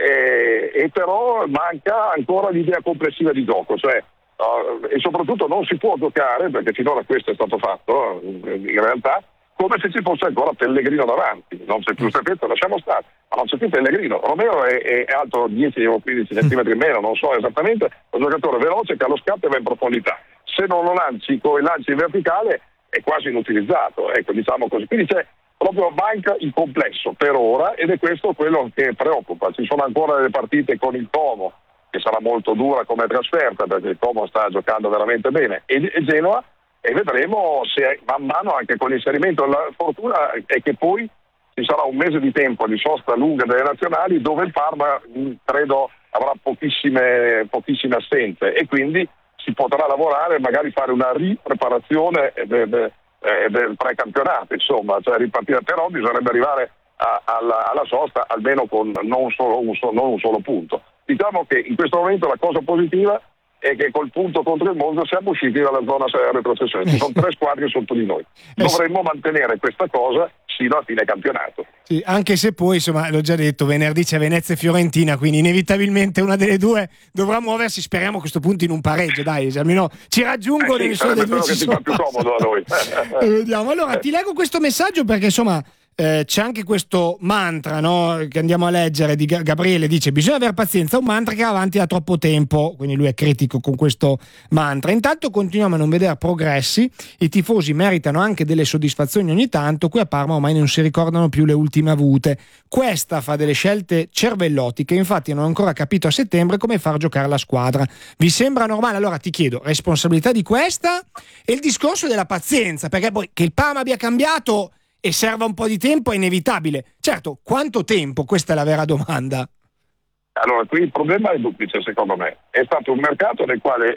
e però manca ancora l'idea complessiva di gioco, cioè, e soprattutto non si può giocare, perché finora questo è stato fatto in realtà, come se ci fosse ancora Pellegrino davanti, non c'è più Strepezza, lasciamo stare, ma non c'è più Pellegrino. Romero è alto 10 o 15 centimetri in meno, non so esattamente, un giocatore veloce che allo scatto e va in profondità. Se non lo lanci con il lancio in verticale è quasi inutilizzato, ecco, diciamo così. Quindi proprio manca il complesso per ora, ed è questo quello che preoccupa. Ci sono ancora delle partite con il Como, che sarà molto dura come trasferta, perché il Como sta giocando veramente bene, e Genoa, e vedremo se man mano anche con l'inserimento. La fortuna è che poi ci sarà un mese di tempo di sosta lunga delle nazionali, dove il Parma credo avrà pochissime assenze, e quindi si potrà lavorare e magari fare una ripreparazione del precampionato, insomma, cioè ripartire, però bisognerebbe arrivare alla sosta almeno con non un solo punto. Diciamo che in questo momento la cosa positiva è che col punto contro il Monza siamo usciti dalla zona retrocessione, ci sono 3 squadre sotto di noi, dovremmo mantenere questa cosa sino a fine campionato. Sì, anche se poi, insomma, l'ho già detto, venerdì c'è Venezia e Fiorentina, quindi inevitabilmente una delle due dovrà muoversi, speriamo a questo punto in un pareggio, dai, almeno ci raggiungono sì, nessuno dei due che ci fa più comodo a noi. Vediamo. Allora ti leggo questo messaggio perché insomma c'è anche questo mantra, no, che andiamo a leggere, di Gabriele, dice: bisogna avere pazienza, un mantra che va avanti da troppo tempo, quindi lui è critico con questo mantra. Intanto continuiamo a non vedere progressi, i tifosi meritano anche delle soddisfazioni ogni tanto, qui a Parma ormai non si ricordano più le ultime avute. Questa fa delle scelte cervellotiche, infatti non ho ancora capito a settembre come far giocare la squadra. Vi sembra normale? Allora ti chiedo, responsabilità di questa e il discorso della pazienza, perché poi che il Parma abbia cambiato e serva un po' di tempo è inevitabile. Certo, quanto tempo? Questa è la vera domanda. Allora, qui il problema è duplice, secondo me. È stato un mercato nel quale,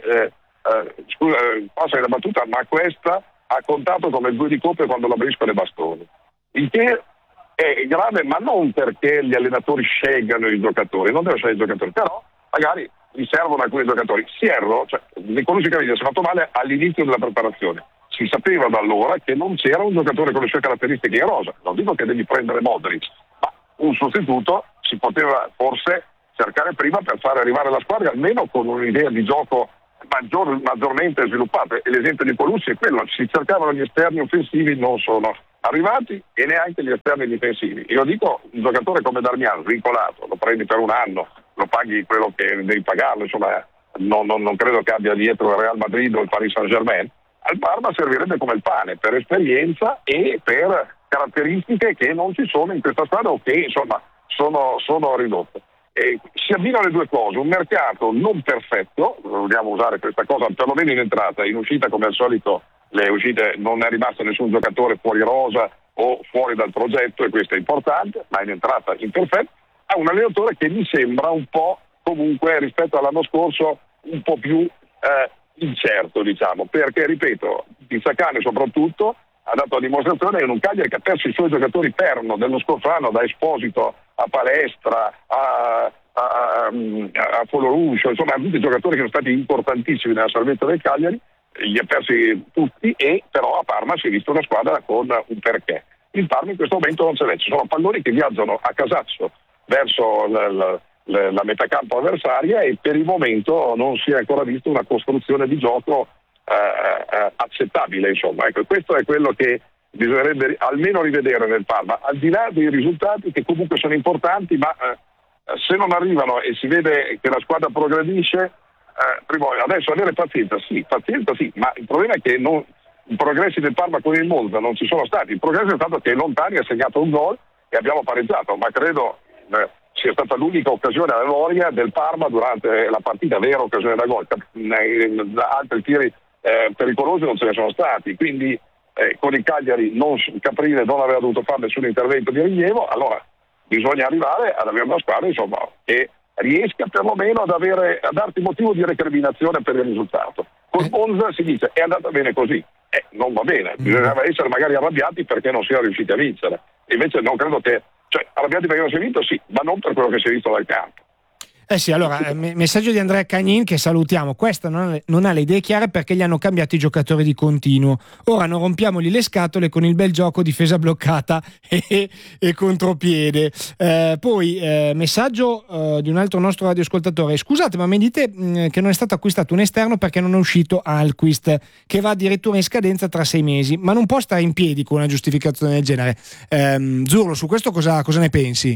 passa la battuta, ma questa ha contato come 2 di coppe quando la briscola e bastoni. il che è grave, ma non perché gli allenatori scelgano i giocatori, non devono scegliere i giocatori, però magari gli servono alcuni giocatori. Sierro, Nicolucci Caviglia si è fatto male all'inizio della preparazione, si sapeva da allora che non c'era un giocatore con le sue caratteristiche in rosa. Non dico che devi prendere Modric, ma un sostituto si poteva forse cercare prima per fare arrivare la squadra almeno con un'idea di gioco maggiormente sviluppata. E l'esempio di Colucci è quello: si cercavano gli esterni offensivi, non sono arrivati, e neanche gli esterni difensivi. Io dico, un giocatore come Darmian, vincolato, lo prendi per un anno, lo paghi quello che devi pagarlo, insomma non credo che abbia dietro il Real Madrid o il Paris Saint-Germain. Al Parma servirebbe come il pane, per esperienza e per caratteristiche che non ci sono in questa squadra, o che insomma sono ridotte. E si abbinano le due cose: un mercato non perfetto, vogliamo usare questa cosa perlomeno in entrata. In uscita, come al solito, le uscite non è rimasto nessun giocatore fuori rosa o fuori dal progetto, e questo è importante, ma in entrata imperfetto. Ha un allenatore che mi sembra un po', comunque rispetto all'anno scorso, un po' più incerto, diciamo, perché, ripeto, Pizzacane soprattutto ha dato la dimostrazione in un Cagliari che ha perso i suoi giocatori perno dello scorso anno, da Esposito a Palestra a Foloruscio, insomma tutti i giocatori che sono stati importantissimi nella salvezza del Cagliari, li ha persi tutti, e però a Parma si è visto una squadra con un perché. Il Parma in questo momento non ce l'è, ci sono palloni che viaggiano a casaccio verso la metacampo avversaria, e per il momento non si è ancora visto una costruzione di gioco accettabile, insomma. Ecco, questo è quello che bisognerebbe almeno rivedere nel Parma, al di là dei risultati che comunque sono importanti, ma se non arrivano e si vede che la squadra progredisce, adesso avere pazienza sì, ma il problema è che i progressi del Parma con il Monza non ci sono stati. Il progresso è stato che Lontani ha segnato un gol e abbiamo pareggiato, ma credo sia stata l'unica occasione alla memoria del Parma durante la partita, vera occasione da gol. Altri tiri pericolosi non ce ne sono stati, quindi con il Cagliari Caprile non aveva dovuto fare nessun intervento di rilievo. Allora bisogna arrivare ad avere una squadra, insomma, che riesca perlomeno a darti motivo di recriminazione per il risultato. Col Monza si dice è andata bene così, non va bene, bisognava essere magari arrabbiati perché non si era riusciti a vincere. Invece non credo che, arrabbiati perché non si è vinto, sì, ma non per quello che si è visto dal campo. Sì, allora, messaggio di Andrea Cagnin, che salutiamo. Questa non ha le idee chiare perché gli hanno cambiato i giocatori di continuo. Ora non rompiamogli le scatole con il bel gioco difesa bloccata e contropiede. Poi messaggio di un altro nostro radioascoltatore: scusate, ma mi dite che non è stato acquistato un esterno perché non è uscito Alquist, che va addirittura in scadenza tra 6 mesi, ma non può stare in piedi con una giustificazione del genere. Zurlo, su questo cosa ne pensi?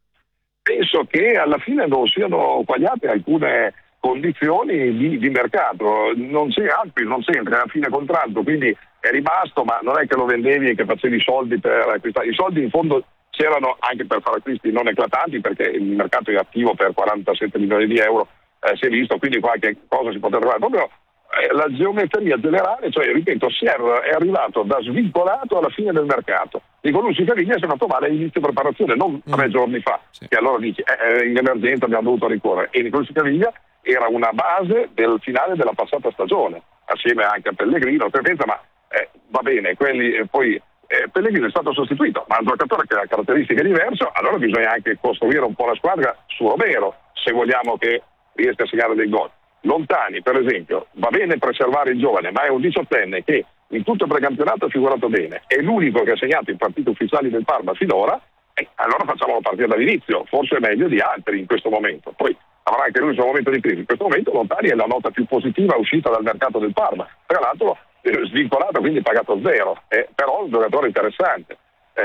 Penso che alla fine non siano sbagliate alcune condizioni di mercato. Non c'è Alquist, non c'entra a fine contratto, quindi è rimasto, ma non è che lo vendevi e che facevi soldi per acquistare. I soldi in fondo c'erano anche per fare acquisti non eclatanti, perché il mercato è attivo per 47 milioni di euro, si è visto, quindi qualche cosa si poteva trovare. Proprio la geometria generale, ripeto, Sierra è arrivato da svincolato alla fine del mercato. Nicolucci Caviglia si è fatto male all'inizio preparazione, non 3 giorni fa, sì. Che allora dici in emergenza abbiamo dovuto ricorrere, e Nicolucci Caviglia era una base del finale della passata stagione, assieme anche a Pellegrino, ma va bene, poi Pellegrino è stato sostituito, ma è un giocatore che ha caratteristiche diverse, allora bisogna anche costruire un po' la squadra su Romero, se vogliamo che riesca a segnare dei gol. Lontani, per esempio, va bene preservare il giovane, ma è un 18enne che in tutto il precampionato ha figurato bene, è l'unico che ha segnato in partite ufficiali del Parma finora, allora facciamolo partire dall'inizio, forse è meglio di altri in questo momento. Poi avrà anche lui il suo momento di crisi. In questo momento Lontani è la nota più positiva uscita dal mercato del Parma, tra l'altro svincolato, quindi pagato 0, però un giocatore interessante,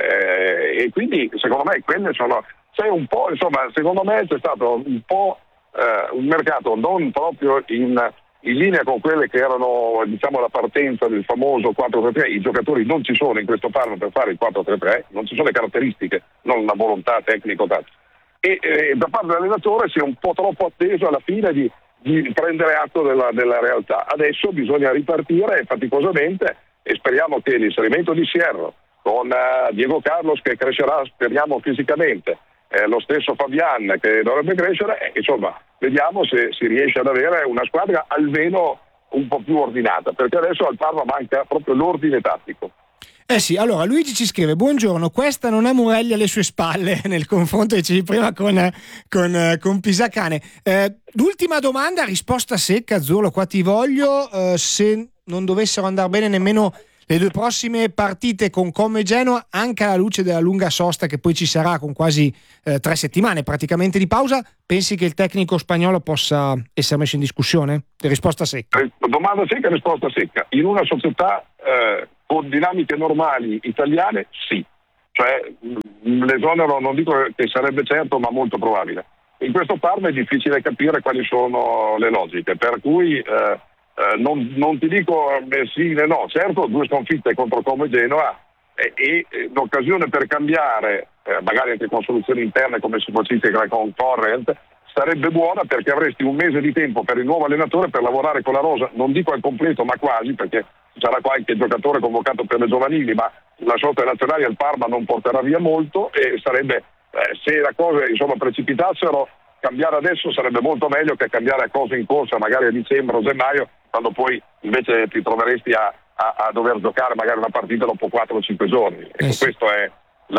e quindi secondo me c'è un po', insomma, secondo me c'è stato un po' un mercato non proprio in linea con quelle che erano, diciamo, la partenza del famoso 4-3-3. I giocatori non ci sono in questo Parma per fare il 4-3-3, non ci sono le caratteristiche, non la volontà tecnico-tattica, e da parte dell'allenatore si è un po' troppo atteso alla fine di prendere atto della realtà. Adesso bisogna ripartire faticosamente, e speriamo che l'inserimento di Sierra con Diego Carlos, che crescerà speriamo fisicamente, lo stesso Fabian che dovrebbe crescere, insomma vediamo se si riesce ad avere una squadra almeno un po' più ordinata, perché adesso al Parma manca proprio l'ordine tattico. Sì, allora Luigi ci scrive: buongiorno, questa non ha Murelli alle sue spalle nel confronto che c'è prima con Pisacane. L'ultima domanda, risposta secca, Azzurro, qua ti voglio. Se non dovessero andare bene nemmeno le 2 prossime partite con Como e Genoa, anche alla luce della lunga sosta che poi ci sarà con quasi 3 settimane praticamente di pausa, pensi che il tecnico spagnolo possa essere messo in discussione? Risposta secca. Domanda secca, risposta secca. In una società con dinamiche normali italiane, sì. Cioè l'esonero non dico che sarebbe certo, ma molto probabile. In questo Parma è difficile capire quali sono le logiche, per cui non ti dico sì né no. Certo, 2 sconfitte contro Como e Genoa e l'occasione per cambiare, magari anche con soluzioni interne come si possibile con Torrent, sarebbe buona, perché avresti un mese di tempo per il nuovo allenatore per lavorare con la rosa, non dico al completo ma quasi, perché sarà qualche giocatore convocato per le giovanili, ma la sorta nazionale al Parma non porterà via molto, e sarebbe, se le cose precipitassero, cambiare adesso sarebbe molto meglio che cambiare a cose in corsa magari a dicembre o gennaio, quando poi invece ti troveresti a dover giocare magari una partita dopo 4 o 5 giorni. Ecco, questa è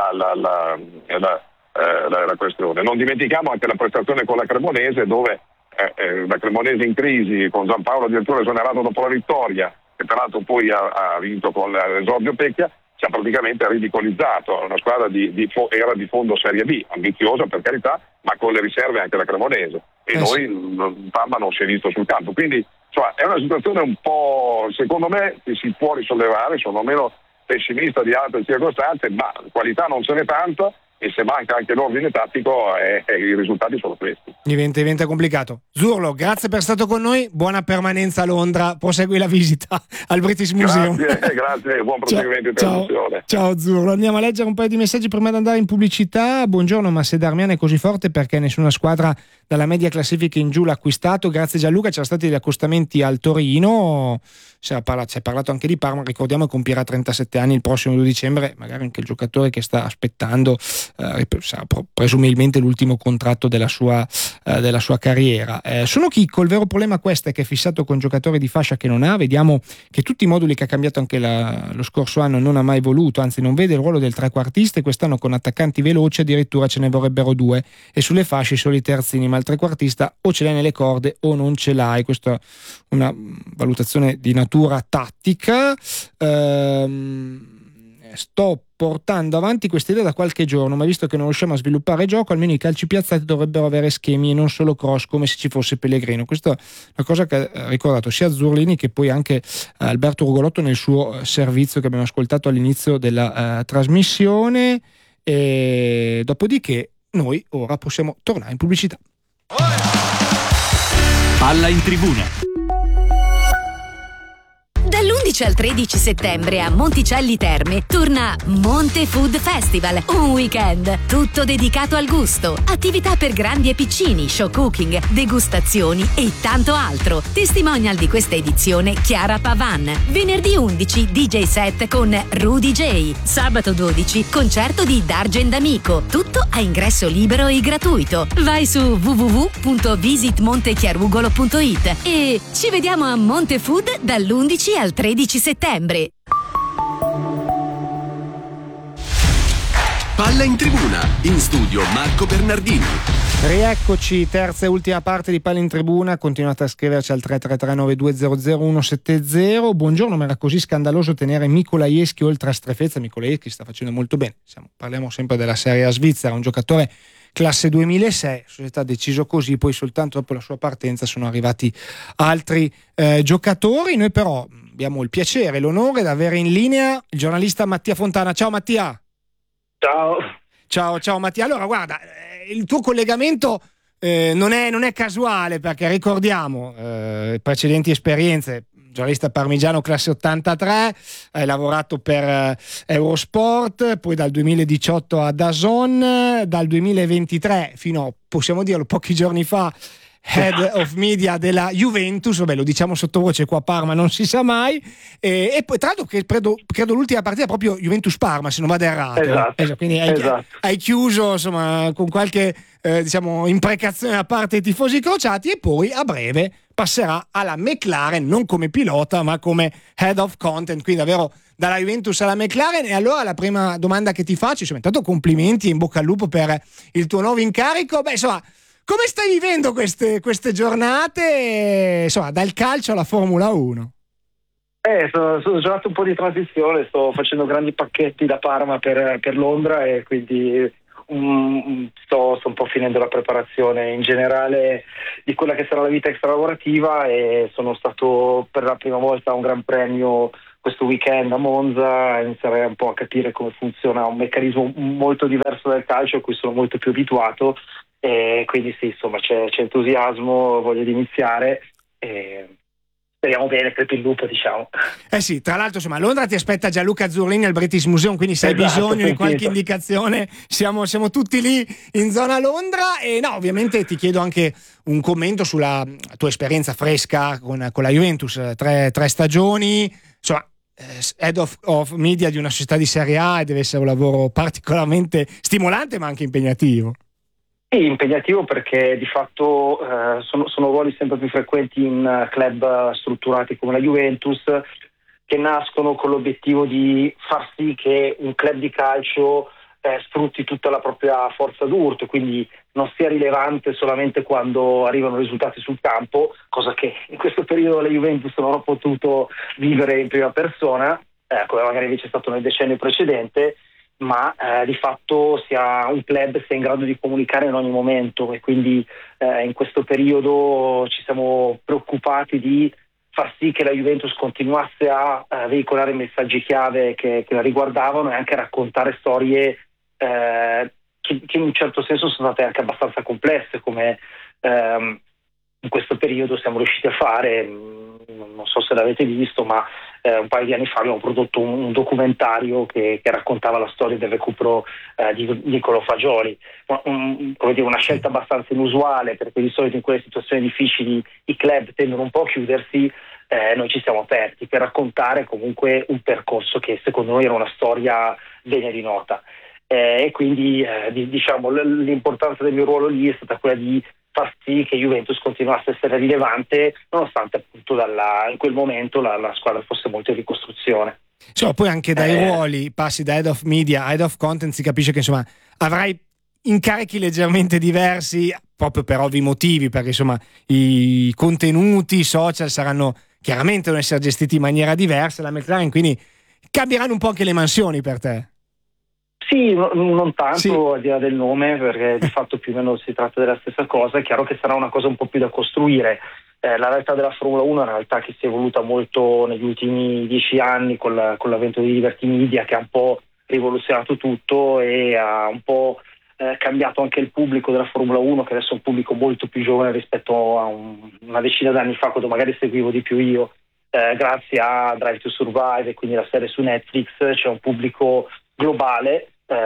la questione. Non dimentichiamo anche la prestazione con la Cremonese, dove la Cremonese in crisi, con Giampaolo addirittura esonerato dopo la vittoria, che peraltro poi ha vinto con l'esordio Pecchia, ci ha praticamente ridicolizzato. Una squadra era di fondo Serie B, ambiziosa per carità, ma con le riserve anche la Cremonese, e noi Parma non si è visto sul campo, quindi è una situazione un po', secondo me, che si può risollevare. Sono meno pessimista di altre circostanze, ma qualità non ce n'è tanta, e se manca anche l'ordine tattico i risultati sono questi. Diventa complicato. Zurlo, grazie per essere stato con noi, buona permanenza a Londra, prosegui la visita al British Museum. Grazie, buon proseguimento in trasmissione. Ciao Zurlo, andiamo a leggere un paio di messaggi prima di andare in pubblicità. Buongiorno, ma se Darmian è così forte, perché nessuna squadra dalla media classifica in giù l'ha acquistato? Grazie Gianluca, c'erano stati degli accostamenti al Torino, si è parlato anche di Parma, ricordiamo che compierà 37 anni il prossimo 2 dicembre, magari anche il giocatore che sta aspettando sarà presumibilmente l'ultimo contratto della sua carriera. Sono Chicco, il vero problema questo è che è fissato con giocatori di fascia che non ha. Vediamo che tutti i moduli che ha cambiato anche lo scorso anno non ha mai voluto, anzi non vede il ruolo del trequartista, e quest'anno con attaccanti veloci addirittura ce ne vorrebbero 2, e sulle fasce solo i terzini, ma il trequartista o ce l'hai nelle corde o non ce l'hai. Questa è una valutazione di natura tattica. Sto portando avanti questa idea da qualche giorno, ma visto che non riusciamo a sviluppare gioco, almeno i calci piazzati dovrebbero avere schemi e non solo cross come se ci fosse Pellegrino. Questa è una cosa che ha ricordato sia Zurlini che poi anche Alberto Rugolotto nel suo servizio che abbiamo ascoltato all'inizio della trasmissione. E dopodiché noi ora possiamo tornare in pubblicità. Palla in tribuna. Dall'11 al 13 settembre a Monticelli Terme torna Monte Food Festival, un weekend tutto dedicato al gusto, attività per grandi e piccini, show cooking, degustazioni e tanto altro. Testimonial di questa edizione Chiara Pavan. Venerdì 11 DJ set con Rudy J. Sabato 12 concerto di D'Argent D'Amico, tutto a ingresso libero e gratuito. Vai su www.visitmontechiarugolo.it e ci vediamo a Monte Food dall'11 al 13 settembre. Palla in tribuna, in studio Marco Bernardini. Rieccoci, terza e ultima parte di Palla in Tribuna. Continuate a scriverci al 333-920-170. Buongiorno, ma era così scandaloso tenere Mikolajewski oltre a Strefezza? Mikolajewski sta facendo molto bene. Parliamo sempre della Serie A svizzera, un giocatore classe 2006, società ha deciso così, poi soltanto dopo la sua partenza sono arrivati altri giocatori. Noi però abbiamo il piacere e l'onore di avere in linea il giornalista Mattia Fontana. Ciao Mattia. Ciao Mattia. Allora guarda, il tuo collegamento non è casuale, perché ricordiamo precedenti esperienze. Giornalista parmigiano classe 83, hai lavorato per Eurosport, poi dal 2018 a DAZN, dal 2023 fino a, possiamo dirlo, pochi giorni fa Head of Media della Juventus, vabbè, lo diciamo sottovoce qua a Parma, non si sa mai, e poi tra l'altro credo l'ultima partita proprio Juventus-Parma, se non vado errato. Esatto, quindi hai chiuso insomma con qualche diciamo imprecazione da parte dei tifosi crociati, e poi a breve passerà alla McLaren, non come pilota ma come Head of Content, quindi davvero dalla Juventus alla McLaren. E allora la prima domanda che ti faccio, insomma, intanto complimenti e in bocca al lupo per il tuo nuovo incarico. Beh, insomma, come stai vivendo queste giornate, insomma, dal calcio alla Formula 1? Sono giornate un po' di transizione, sto facendo grandi pacchetti da Parma per Londra, e quindi sto un po' finendo la preparazione in generale di quella che sarà la vita extralavorativa, e sono stato per la prima volta a un Gran Premio questo weekend a Monza. Inizierei un po' a capire come funziona un meccanismo molto diverso dal calcio, a cui sono molto più abituato, e quindi sì, insomma c'è entusiasmo, voglia di iniziare, e speriamo bene, crepi il lupo, diciamo. Sì, tra l'altro insomma a Londra ti aspetta Gianluca Zurlini al British Museum, quindi se hai bisogno di qualche indicazione siamo tutti lì in zona Londra. E no, ovviamente ti chiedo anche un commento sulla tua esperienza fresca con la Juventus, tre stagioni, insomma Head of Media di una società di Serie A, e deve essere un lavoro particolarmente stimolante ma anche impegnativo. Sì, impegnativo perché di fatto sono ruoli sempre più frequenti in club strutturati come la Juventus, che nascono con l'obiettivo di far sì che un club di calcio sfrutti tutta la propria forza d'urto, quindi non sia rilevante solamente quando arrivano risultati sul campo, cosa che in questo periodo la Juventus non ha potuto vivere in prima persona, come magari invece è stato nel decennio precedente, ma di fatto sia un club sia in grado di comunicare in ogni momento, e quindi in questo periodo ci siamo preoccupati di far sì che la Juventus continuasse a veicolare messaggi chiave che la riguardavano, e anche a raccontare storie che in un certo senso sono state anche abbastanza complesse, come in questo periodo siamo riusciti a fare. Non so se l'avete visto, ma un paio di anni fa abbiamo prodotto un documentario che raccontava la storia del recupero di Niccolò Fagioli, come dire, una scelta abbastanza inusuale, perché di solito in quelle situazioni difficili i club tendono un po' a chiudersi. Noi ci siamo aperti per raccontare comunque un percorso che secondo noi era una storia degna di nota, e quindi diciamo l'importanza del mio ruolo lì è stata quella di far sì che Juventus continuasse a essere rilevante, nonostante appunto in quel momento la squadra fosse molto in ricostruzione. Insomma, poi anche dai ruoli passi da Head of Media a Head of Content, si capisce che insomma avrai incarichi leggermente diversi, proprio per ovvi motivi, perché insomma i contenuti, i social saranno chiaramente devono essere gestiti in maniera diversa, la McLaren, quindi cambieranno un po' anche le mansioni per te. Sì, non tanto, sì, al di là del nome, perché di fatto più o meno si tratta della stessa cosa. È chiaro che sarà una cosa un po' più da costruire. La realtà della Formula 1 è una realtà che si è evoluta molto negli ultimi 10 anni con l'avvento di Liberty Media, che ha un po' rivoluzionato tutto e ha un po' cambiato anche il pubblico della Formula 1, che adesso è un pubblico molto più giovane rispetto a una decina d'anni fa, quando magari seguivo di più io. Grazie a Drive to Survive e quindi la serie su Netflix c'è un pubblico globale,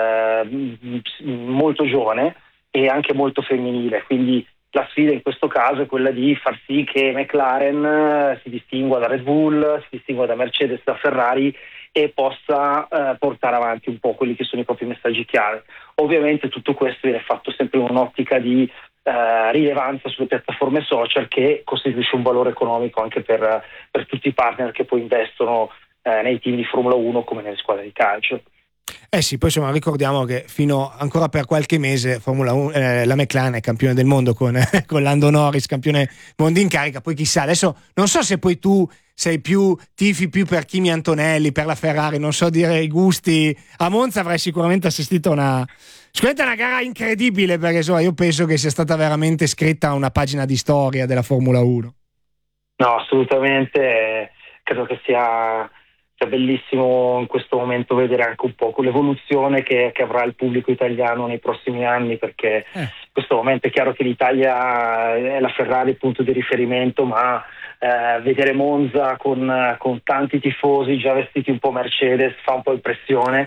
molto giovane e anche molto femminile, quindi la sfida in questo caso è quella di far sì che McLaren si distingua da Red Bull, si distingua da Mercedes, da Ferrari, e possa portare avanti un po' quelli che sono i propri messaggi chiave. Ovviamente tutto questo viene fatto sempre in un'ottica di rilevanza sulle piattaforme social, che costituisce un valore economico anche per tutti i partner che poi investono nei team di Formula 1 come nelle squadre di calcio. Sì, poi insomma ricordiamo che fino ancora per qualche mese Formula 1, la McLaren è campione del mondo con Lando Norris, campione mondo in carica. Poi chissà, adesso non so se poi tu tifi più per Kimi Antonelli, per la Ferrari, non so dire i gusti. A Monza avrai sicuramente assistito a una gara incredibile, perché insomma io penso che sia stata veramente scritta una pagina di storia della Formula 1. No, assolutamente, credo che sia bellissimo in questo momento vedere anche un po' l'evoluzione che avrà il pubblico italiano nei prossimi anni, perché in questo momento è chiaro che l'Italia è la Ferrari punto di riferimento, ma vedere Monza con tanti tifosi già vestiti un po' Mercedes fa un po' impressione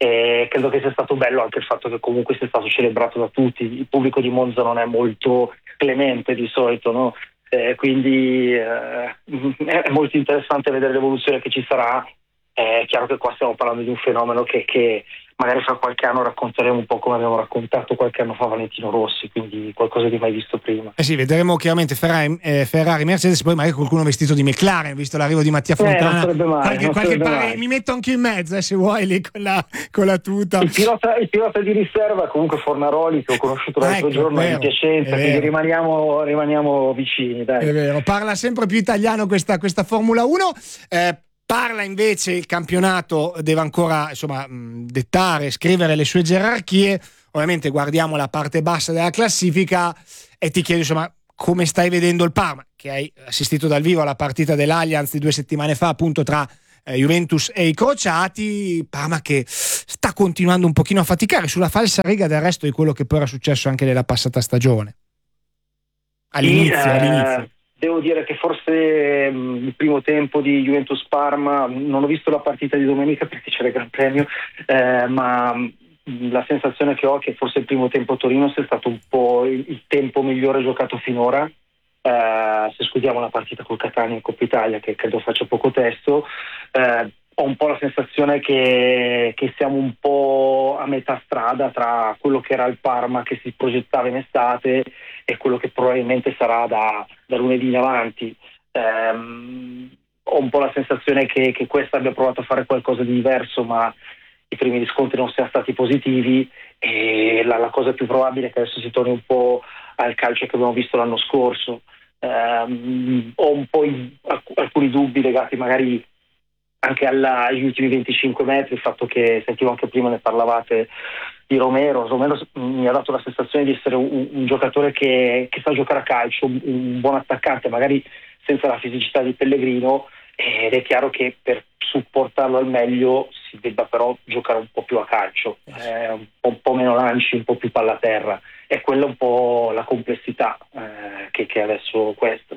E credo che sia stato bello anche il fatto che comunque sia stato celebrato da tutti. Il pubblico di Monza non è molto clemente di solito, no? Quindi è molto interessante vedere l'evoluzione che ci sarà. È chiaro che qua stiamo parlando di un fenomeno che magari fra qualche anno racconteremo un po' come abbiamo raccontato qualche anno fa Valentino Rossi, quindi qualcosa di mai visto prima. Sì, vedremo chiaramente Ferrari, Mercedes, poi magari qualcuno vestito di McLaren, visto l'arrivo di Mattia Fontana. Qualche pare, mi metto anche in mezzo, se vuoi, lì con la tuta. Il pilota di riserva comunque Fornaroli, che ho conosciuto l'altro giorno di Piacenza, quindi rimaniamo vicini. Dai. È vero, parla sempre più italiano questa Formula 1. Parla invece il campionato, deve ancora dettare, scrivere le sue gerarchie. Ovviamente guardiamo la parte bassa della classifica e ti chiedo come stai vedendo il Parma, che hai assistito dal vivo alla partita dell'Allianz di 2 settimane fa, appunto tra Juventus e i crociati. Parma che sta continuando un pochino a faticare sulla falsa riga del resto di quello che poi era successo anche nella passata stagione. All'inizio. Devo dire che forse il primo tempo di Juventus-Parma, non ho visto la partita di domenica perché c'era il Gran Premio, ma la sensazione che ho è che forse il primo tempo a Torino sia stato un po' il tempo migliore giocato finora, se escludiamo la partita col Catania in Coppa Italia, che credo faccia poco testo. Ho un po' la sensazione che siamo un po' a metà strada tra quello che era il Parma che si progettava in estate e quello che probabilmente sarà da lunedì in avanti. Ho un po' la sensazione che questa abbia provato a fare qualcosa di diverso, ma i primi riscontri non siano stati positivi, e la cosa più probabile è che adesso si torni un po' al calcio che abbiamo visto l'anno scorso. Ho un po' alcuni dubbi legati magari anche agli ultimi 25 metri, il fatto che sentivo anche prima ne parlavate di Romero mi ha dato la sensazione di essere un giocatore che sa giocare a calcio, un buon attaccante, magari senza la fisicità di Pellegrino, ed è chiaro che per supportarlo al meglio si debba però giocare un po' più a calcio, un po' meno lanci, un po' più palla a terra, è quella un po' la complessità che adesso questo.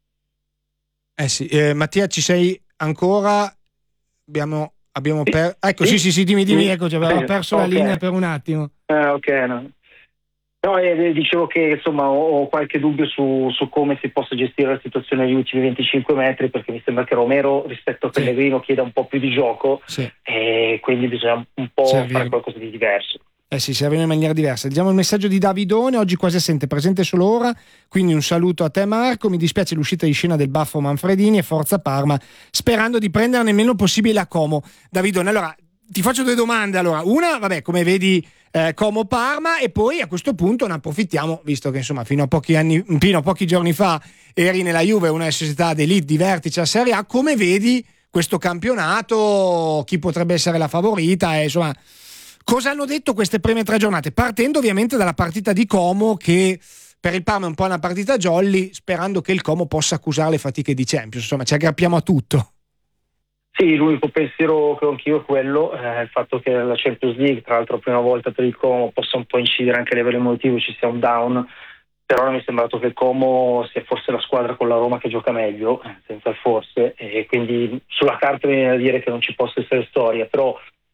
Mattia, ci sei ancora? Abbiamo ecco, sì, dimmi, ecco, avevamo perso la linea per un attimo. Dicevo che ho qualche dubbio su come si possa gestire la situazione negli ultimi 25 metri, perché mi sembra che Romero rispetto a Pellegrino chieda un po' più di gioco, e quindi bisogna un po' fare qualcosa di diverso. Sì, serve in maniera diversa. Leggiamo il messaggio di Davidone, oggi quasi assente, presente solo ora, quindi un saluto a te Marco, mi dispiace l'uscita di scena del baffo Manfredini e forza Parma, sperando di prenderne il meno possibile a Como. Davidone, allora ti faccio 2 domande, una, come vedi Como Parma, e poi a questo punto ne approfittiamo, visto che fino a pochi giorni fa eri nella Juve, una società d'elite di vertice a Serie A, come vedi questo campionato, chi potrebbe essere la favorita e cosa hanno detto queste prime 3 giornate? Partendo ovviamente dalla partita di Como, che per il Parma è un po' una partita jolly, sperando che il Como possa accusare le fatiche di Champions. Ci aggrappiamo a tutto. Sì, l'unico pensiero che ho anch'io è quello, il fatto che la Champions League, tra l'altro prima volta per il Como, possa un po' incidere anche a livello emotivo, ci sia un down. Per ora mi è sembrato che il Como sia forse la squadra con la Roma che gioca meglio, senza il forse, e quindi sulla carta viene da dire che non ci possa essere storia, però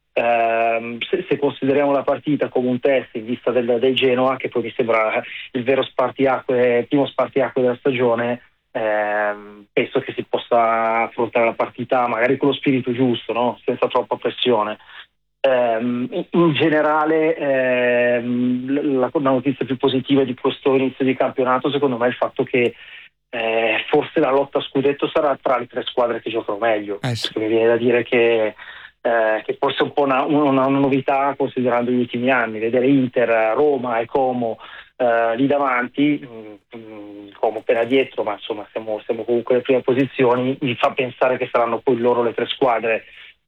se consideriamo la partita come un test in vista del Genoa, che poi mi sembra il vero spartiacque, il primo spartiacque della stagione, penso che si possa affrontare la partita magari con lo spirito giusto, no? Senza troppa pressione. In generale la notizia più positiva di questo inizio di campionato secondo me è il fatto che forse la lotta a scudetto sarà tra le 3 squadre che giocano meglio, perché mi viene da dire che forse è un po' una novità considerando gli ultimi anni, vedere Inter, Roma e Como lì davanti, Como appena dietro, ma siamo comunque nelle prime posizioni, mi fa pensare che saranno poi loro le 3 squadre.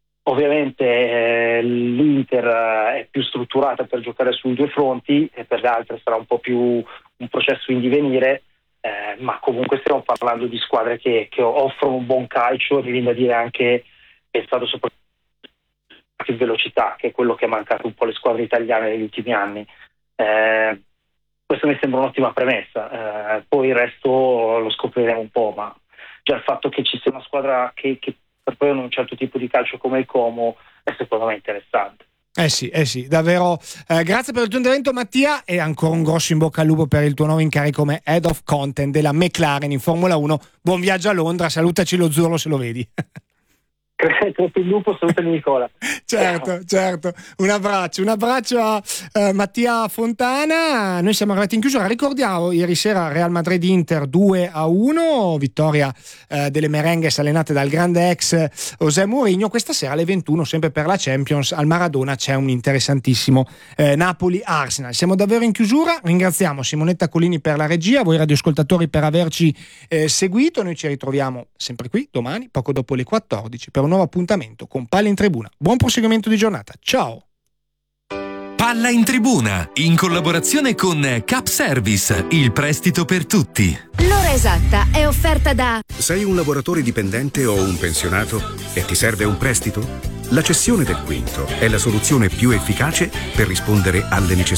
Ovviamente l'Inter è più strutturata per giocare sui 2 fronti, e per le altre sarà un po' più un processo in divenire, ma comunque stiamo parlando di squadre che offrono un buon calcio, mi viene da dire anche pensato soprattutto più velocità, che è quello che è mancato un po' alle squadre italiane negli ultimi anni. Questo mi sembra un'ottima premessa, poi il resto lo scopriremo un po', ma già il fatto che ci sia una squadra che propone un certo tipo di calcio come il Como è secondo me interessante. Sì, davvero. Grazie per il tuo intervento, Mattia, e ancora un grosso in bocca al lupo per il tuo nuovo incarico come Head of Content della McLaren in Formula 1. Buon viaggio a Londra, salutaci lo Zurlo se lo vedi. Grazie il lupo, salutami Nicola. Certo. Un abbraccio a Mattia Fontana. Noi siamo arrivati in chiusura. Ricordiamo ieri sera Real Madrid-Inter 2-1, vittoria delle merengues allenate dal grande ex José Mourinho. Questa sera alle 21, sempre per la Champions, al Maradona c'è un interessantissimo Napoli-Arsenal. Siamo davvero in chiusura. Ringraziamo Simonetta Colini per la regia, voi radioascoltatori per averci seguito. Noi ci ritroviamo sempre qui domani, poco dopo le 14, per un nuovo appuntamento con Palla in Tribuna. Buon proseguimento di giornata. Ciao. Palla in Tribuna, in collaborazione con Cap Service, il prestito per tutti. L'ora esatta è offerta da... Sei un lavoratore dipendente o un pensionato e ti serve un prestito? La cessione del quinto è la soluzione più efficace per rispondere alle necessità